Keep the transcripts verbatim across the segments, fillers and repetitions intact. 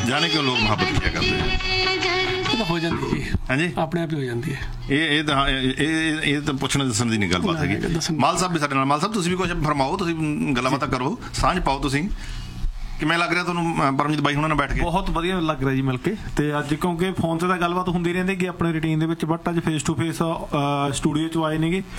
ਜਾਣੇ ਕਿਉਂ ਲੋਕ ਮੁਹੱਬਤ ਕਿਆ ਕਰਦੇ ਆ? ਹੋ ਜਾਂਦੀ ਜੀ, ਹਾਂਜੀ, ਆਪਣੇ ਆਪ ਹੀ ਹੋ ਜਾਂਦੀ ਹੈ। ਇਹ ਇਹ ਤਾਂ ਇਹ ਇਹ ਤਾਂ ਪੁੱਛਣ ਦੱਸਣ ਦੀ ਨਹੀਂ ਗੱਲਬਾਤ ਹੈਗੀ। ਮਾਲ ਸਾਹਿਬ ਵੀ ਸਾਡੇ ਨਾਲ। ਮਾਲ ਸਾਹਿਬ ਤੁਸੀਂ ਵੀ ਕੁਛ ਫਰਮਾਓ, ਤੁਸੀਂ ਗੱਲਾਂ ਬਾਤਾਂ ਕਰੋ, ਸਾਂਝ ਪਾਓ। ਤੁਸੀਂ ਕਿਵੇਂ ਲੱਗ ਰਿਹਾ ਤੁਹਾਨੂੰ ਪਰਮਜੀਤ ਬਾਈ ਹੁਣਾਂ ਨਾਲ ਬੈਠ ਕੇ? ਬਹੁਤ ਵਧੀਆ ਲੱਗ ਰਿਹਾ ਜੀ ਮਿਲ ਕੇ। ਤੇ ਅੱਜ ਕਿਉਂਕਿ ਫੋਨ ਤੇ ਤਾਂ ਗੱਲਬਾਤ ਹੁੰਦੀ ਰਹਿੰਦੀ ਕਿ ਆਪਣੇ ਰੂਟੀਨ ਦੇ ਵਿੱਚ, ਬਟ ਅੱਜ ਫੇਸ ਟੂ ਫੇਸ ਸਟੂਡੀਓ ਚ ਆਏ ਨੇਗੇ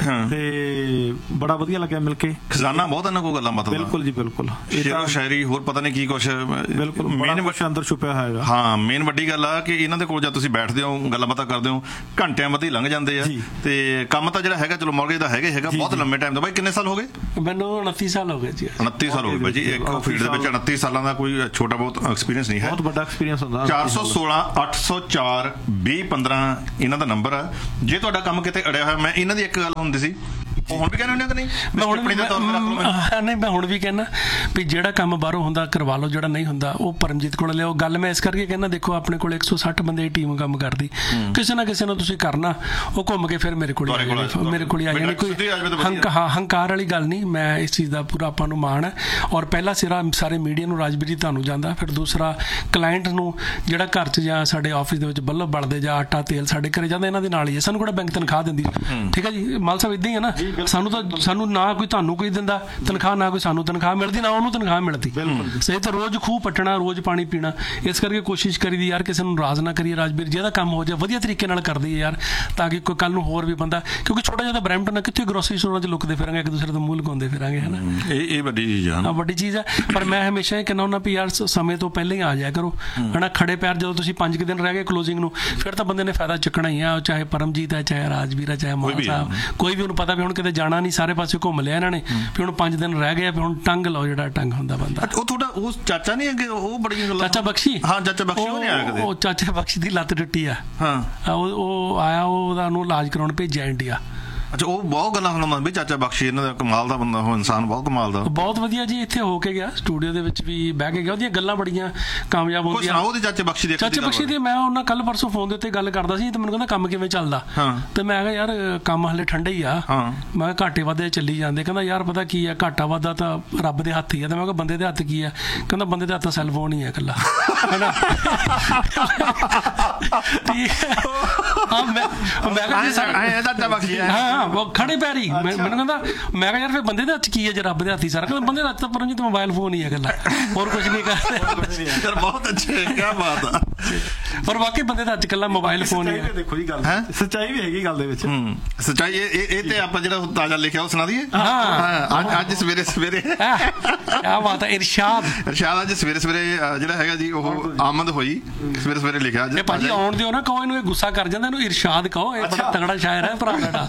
ਤੇ ਬੜਾ ਵਧੀਆ ਲੱਗਿਆ ਮਿਲ ਕੇ। ਖਜ਼ਾਨਾ ਬਹੁਤ ਇਹਨਾਂ ਕੋਲ ਗੱਲਾਂ ਬਾਤਾਂ। ਬਿਲਕੁਲ ਜੀ ਬਿਲਕੁਲ। ਸ਼ੇਰੋ ਸ਼ਾਇਰੀ ਹੋਰ ਪਤਾ ਨਹੀਂ ਕੀ ਕੁਛ ਬਿਲਕੁਲ ਮੇਨ ਕੁਛ ਅੰਦਰ ਛੁਪਿਆ ਹੋਏਗਾ। ਹਾਂ, ਮੇਨ ਵੱਡੀ ਗੱਲ ਆ ਕਿ ਇਹਨਾਂ ਦੇ ਕੋਲ ਜਦ ਤੁਸੀਂ ਬੈਠਦੇ ਹੋ ਗੱਲਾਂ ਬਾਤਾਂ ਕਰਦੇ ਹੋ ਘੰਟਿਆਂ ਮੱਧੀ ਲੰਘ ਜਾਂਦੇ ਆ। ਤੇ ਕੰਮ ਤਾਂ ਜਿਹੜਾ ਹੈਗਾ ਚਲੋ ਮੌਰਗੇਜ ਦਾ ਹੈਗਾ ਹੈਗਾ ਬਹੁਤ ਲੰਮੇ ਟਾਈਮ ਦਾ। ਬਾਈ ਕਿੰਨੇ ਸਾਲ ਹੋ ਗਏ? ਮੈਨੂੰ ਉਨੱਤੀ ਸਾਲ ਹੋ ਗਏ ਜੀ। ਉਨੱਤੀ ਸਾਲ ਹੋ ਗਏ ਜੀ ਇੱਕ ਫੀਲਡ ਦੇ ਵਿੱਚ। ਉਨੱਤੀ ਸਾਲਾਂ ਦਾ ਕੋਈ ਛੋਟਾ ਬਹੁਤ ਐਕਸਪੀਰੀਅੰਸ ਨਹੀਂ ਹੈ, ਬਹੁਤ ਵੱਡਾ ਐਕਸਪੀਰੀਅੰਸ ਹੁੰਦਾ। ਚਾਰ ਸੌ ਸੋਲਾਂ ਅੱਠ ਸੌ ਚਾਰ ਵੀਹ ਪੰਦਰਾਂ ਇਹਨਾਂ ਦਾ ਨੰਬਰ ਆ। ਜੇ ਤੁਹਾਡਾ ਕੰਮ ਕਿਤੇ ਅੜਿਆ ਹੋਇਆ, ਮੈਂ ਇਹਨਾਂ ਦੀ ਇੱਕ ਗੱਲ ਹੁੰਦੀ ਸੀ, ਉਹ ਹੁਣ ਵੀ ਕਹਿੰਦੇ ਹੁੰਦੇ ਕਿ ਨਹੀਂ? ਮੈਂ ਹੁਣ ਵੀ ਨਹੀਂ ਮੈਂ ਹੁਣ ਵੀ ਕਹਿੰਦਾ ਵੀ ਜਿਹੜਾ ਕੰਮ ਬਾਹਰੋਂ ਹੁੰਦਾ ਕਰਵਾ ਲਓ, ਜਿਹੜਾ ਨਹੀਂ ਹੁੰਦਾ ਉਹ ਪਰਮਜੀਤ ਕੋਲ ਲਿਆਓ। ਗੱਲ ਮੈਂ ਇਸ ਕਰਕੇ ਕਹਿੰਦਾ, ਦੇਖੋ ਆਪਣੇ ਕੋਲ ਇੱਕ ਸੌ ਸੱਠ ਬੰਦੇ ਦੀ ਟੀਮ ਕੰਮ ਕਰਦੀ, ਕਿਸੇ ਨਾ ਕਿਸੇ ਨੂੰ ਤੁਸੀਂ ਕਰਨਾ, ਉਹ ਘੁੰਮ ਕੇ ਫਿਰ ਮੇਰੇ ਕੋਲ ਮੇਰੇ ਕੋਲ ਆ ਜਾਣੀ। ਕੋਈ ਹਾਂ ਹੰਕਾਰ ਵਾਲੀ ਗੱਲ ਨਹੀਂ। ਮੈਂ ਇਸ ਚੀਜ਼ ਦਾ ਪੂਰਾ ਆਪਾਂ ਨੂੰ ਮਾਣ ਹੈ। ਔਰ ਪਹਿਲਾ ਸਿਰਾ ਸਾਰੇ ਮੀਡੀਆ ਨੂੰ ਰਾਜਵੀਰ ਜੀ ਤੁਹਾਨੂੰ ਜਾਂਦਾ, ਫਿਰ ਦੂਸਰਾ ਕਲਾਇੰਟ ਨੂੰ ਜਿਹੜਾ ਘਰ 'ਚ ਜਾਂ ਸਾਡੇ ਆਫਿਸ ਦੇ ਵਿੱਚ ਬੱਲਬ ਬਲਦੇ ਜਾਂ ਆਟਾ ਤੇਲ ਸਾਡੇ ਘਰੇ ਜਾਂਦਾ, ਇਹਨਾਂ ਦੇ ਨਾਲ ਹੀ ਹੈ। ਸਾਨੂੰ ਕਿਹੜਾ ਬੈਂਕ ਤਨਖਾਹ ਦਿੰਦੀ? ਠੀਕ ਹੈ ਜੀ ਮਾਲ ਸਾਹਿਬ, ਇੱਦਾਂ ਹੀ ਹੈ ਨਾ। ਸਾਨੂੰ ਤਾਂ ਸਾਨੂੰ ਨਾ ਕੋਈ ਤੁਹਾਨੂੰ ਕੋਈ ਦਿੰਦਾ ਤਨਖਾਹ, ਨਾ ਕੋਈ ਸਾਨੂੰ ਤਨਖਾਹ ਮਿਲਦੀ, ਨਾ ਉਹਨੂੰ ਤਨਖਾਹ ਮਿਲਦੀ। ਸਹੀ ਤਾਂ ਰੋਜ਼ ਖੂਹ ਪੱਟਣਾ, ਰੋਜ਼ ਪਾਣੀ ਪੀਣਾ। ਇਸ ਕਰਕੇ ਕੋਸ਼ਿਸ਼ ਕਰੀਦੀ ਯਾਰ ਕਿਸੇ ਨੂੰ ਨਾਰਾਜ਼ ਨਾ ਕਰੀਏ। ਰਾਜਵੀਰ ਜਿਹਦਾ ਕੰਮ ਹੋ ਜਾਏ ਵਧੀਆ ਤਰੀਕੇ ਨਾਲ ਕਰਦੀ ਹੈ ਯਾਰ, ਤਾਂ ਕਿ ਕੋਈ ਕੱਲ ਨੂੰ ਹੋਰ ਵੀ ਬੰਦਾ, ਕਿਉਂਕਿ ਛੋਟਾ ਜਿਹਾ ਤਾਂ ਬਰੈਂਪਟਨ ਹੈ, ਕਿੱਥੇ ਗਰੋਸਰੀ ਸਟੋਰਾਂ 'ਚ ਲੁਕਦੇ ਫਿਰਾਂਗੇ, ਇੱਕ ਦੂਸਰੇ ਤੋਂ ਮੂੰਹ ਲਗਾਉਂਦੇ ਫਿਰਾਂਗੇ, ਹੈ ਨਾ। ਇਹ ਇਹ ਵੱਡੀ ਚੀਜ਼ ਆ, ਵੱਡੀ ਚੀਜ਼ ਹੈ। ਪਰ ਮੈਂ ਹਮੇਸ਼ਾ ਇਹ ਕਹਿੰਦਾ ਹੁੰਦਾ ਵੀ ਯਾਰ ਸਮੇਂ ਤੋਂ ਪਹਿਲਾਂ ਹੀ ਆ ਜਾਇਆ ਕਰੋ, ਹੈ ਨਾ। ਖੜੇ ਪੈਰ ਜਦੋਂ ਤੁਸੀਂ ਪੰਜ ਕੁ ਦਿਨ ਰਹਿ ਗਏ ਕਲੋਜ਼ਿੰਗ ਨੂੰ, ਫਿਰ ਤਾਂ ਬੰਦੇ ਨੇ ਫਾਇਦਾ ਚੁੱਕਣਾ ਹੀ ਆ, ਚਾਹੇ ਪਰਮਜੀਤ ਹੈ, ਚਾਹੇ ਰਾਜਵੀਰ ਹੈ, ਚਾਹੇ ਮਾਨ ਸਾਹਿਬ, ਕੋਈ ਵੀ। ਉਹਨੂੰ ਪਤਾ ਵੀ ਹੁਣ ਕਿਤੇ ਜਾਣਾ ਨਹੀਂ, ਸਾਰੇ ਪਾਸੇ ਘੁੰਮ ਲਿਆ ਇਹਨਾਂ ਨੇ, ਵੀ ਹੁਣ ਪੰਜ ਦਿਨ ਰਹਿ ਗਏ, ਵੀ ਹੁਣ ਟੰਗ ਲਓ ਜਿਹੜਾ ਟੰਗ ਹੁੰਦਾ ਬੰਦਾ। ਉਹ ਤੁਹਾਡਾ ਉਹ ਚਾਚਾ ਨਹੀਂ ਅੱਗੇ, ਉਹ ਬੜੀਆਂ ਗੱਲਾਂ। ਚਾਚਾ ਬਖਸ਼ੀ? ਹਾਂ ਚਾਚਾ ਬਖਸ਼ੀ। ਉਹ ਨਹੀਂ ਆਇਆ ਕਦੇ? ਉਹ ਚਾਚਾ ਬਖਸ਼ੀ ਦੀ ਲੱਤ ਟੁੱਟੀ ਆ। ਹਾਂ ਉਹ ਆਇਆ, ਉਹਦਾ ਉਹਨੂੰ ਇਲਾਜ ਕਰਾਉਣ ਭੇਜਿਆ ਇੰਡੀਆ। ਅੱਛਾ, ਉਹ ਬਹੁਤ ਗੱਲਾਂ ਸੁਣਾਉਂਦਾ ਵੀ ਚਾਚਾ ਬਖਸ਼ੀ ਇਹਨਾਂ ਦਾ ਕਮਾਲ ਦਾ ਬੰਦਾ, ਉਹ ਇਨਸਾਨ ਬਹੁਤ ਕਮਾਲ ਦਾ, ਬਹੁਤ ਵਧੀਆ ਜੀ। ਇੱਥੇ ਹੋ ਕੇ ਗਿਆ, ਸਟੂਡੀਓ ਦੇ ਵਿੱਚ ਵੀ ਬਹਿ ਕੇ ਗਿਆ, ਉਹਦੀਆਂ ਗੱਲਾਂ ਬੜੀਆਂ ਕਾਮਯਾਬ ਹੁੰਦੀਆਂ। ਉਹਦੇ ਚਾਚੇ ਬਖਸ਼ੀ ਦੇ ਚਾਚੇ ਬਖਸ਼ੀ ਦੀ ਮੈਂ ਉਹਨਾਂ ਕੱਲ ਪਰਸੋਂ ਫੋਨ ਦੇ ਉੱਤੇ ਗੱਲ ਕਰਦਾ ਸੀ, ਤੇ ਮੈਨੂੰ ਕਹਿੰਦਾ ਕੰਮ ਕਿਵੇਂ ਚੱਲਦਾ? ਤੇ ਮੈਂ ਕਿਹਾ ਯਾਰ ਕੰਮ ਹਲੇ ਠੰਡੇ ਹੀ ਆ। ਮੈਂ ਕਿਹਾ ਘਾਟੇ ਵਾਧੇ ਚੱਲੀ ਜਾਂਦੇ। ਕਹਿੰਦਾ ਯਾਰ ਪਤਾ ਕੀ ਆ, ਘਾਟਾ ਵਾਧਾ ਤਾਂ ਰੱਬ ਦੇ ਹੱਥ ਹੀ ਆ। ਤੇ ਮੈਂ ਕਿਹਾ ਬੰਦੇ ਦੇ ਹੱਥ ਕੀ ਆ? ਕਹਿੰਦਾ ਬੰਦੇ ਦੇ ਹੱਥ ਸੈੱਲ ਫੋਨ ਹੀ ਆ ਇਕੱਲਾ, ਹੈ ਨਾ। ਖੜੇ ਪੈਰੀ ਮੈਨੂੰ ਕਹਿੰਦਾ, ਮੈਂ ਕਿਹਾ ਯਾਰ ਫਿਰ ਬੰਦੇ ਦੇ ਹੱਥ ਕੀ ਹੈ ਜੇ ਰੱਬ ਦੇ ਹੱਥ ਹੀ ਸਾਰਾ? ਕਹਿੰਦਾ ਬੰਦੇ ਦੇ ਹੱਥ ਤਾਂ ਪਰਮਜੀਤ ਮੋਬਾਈਲ ਫੋਨ ਹੀ ਹੈ ਇਕੱਲਾ, ਹੋਰ ਕੁਝ ਨਹੀਂ ਕਰਦੇ। ਬਹੁਤ ਅੱਛੇ, ਕਿਆ ਬਾਤ ਆ। ਪਰ ਵਾਕਈ ਬੰਦੇ ਦਾ ਅੱਜ ਇਕੱਲਾ ਮੋਬਾਈਲ ਫੋਨ ਹੀ ਹੈ। ਦੇਖੋ ਜੀ ਗੱਲ ਸੱਚਾਈ ਵੀ ਹੈਗੀ ਗੱਲ ਦੇ ਵਿੱਚ। ਸੱਚਾਈ ਇਹ ਇਹ ਤੇ ਆਪਾਂ ਜਿਹੜਾ ਤਾਜ਼ਾ ਲਿਖਿਆ ਉਹ ਸੁਣਾ ਦਈਏ। ਹਾਂ ਅੱਜ ਸਵੇਰੇ ਸਵੇਰੇ ਕਿਆ ਬਾਤ ਹੈ। ਇਰਸ਼ਾਦ ਇਰਸ਼ਾਦ ਅੱਜ ਸਵੇਰੇ ਸਵੇਰੇ ਜਿਹੜਾ ਹੈਗਾ ਜੀ ਉਹ ਆਮਦ ਹੋਈ, ਸਵੇਰੇ ਸਵੇਰੇ ਲਿਖਿਆ। ਜੇ ਭਾਜੀ ਆਉਣ ਦਿਓ ਨਾ, ਕਹੋ ਇਹਨੂੰ, ਇਹ ਗੁੱਸਾ ਕਰ ਜਾਂਦਾ, ਇਹਨੂੰ ਇਰਸ਼ਾਦ ਕਹੋ, ਇਹ ਬੜਾ ਤਗੜਾ ਸ਼ਾਇਰ ਹੈ ਭਰਾ ਸਾਡਾ।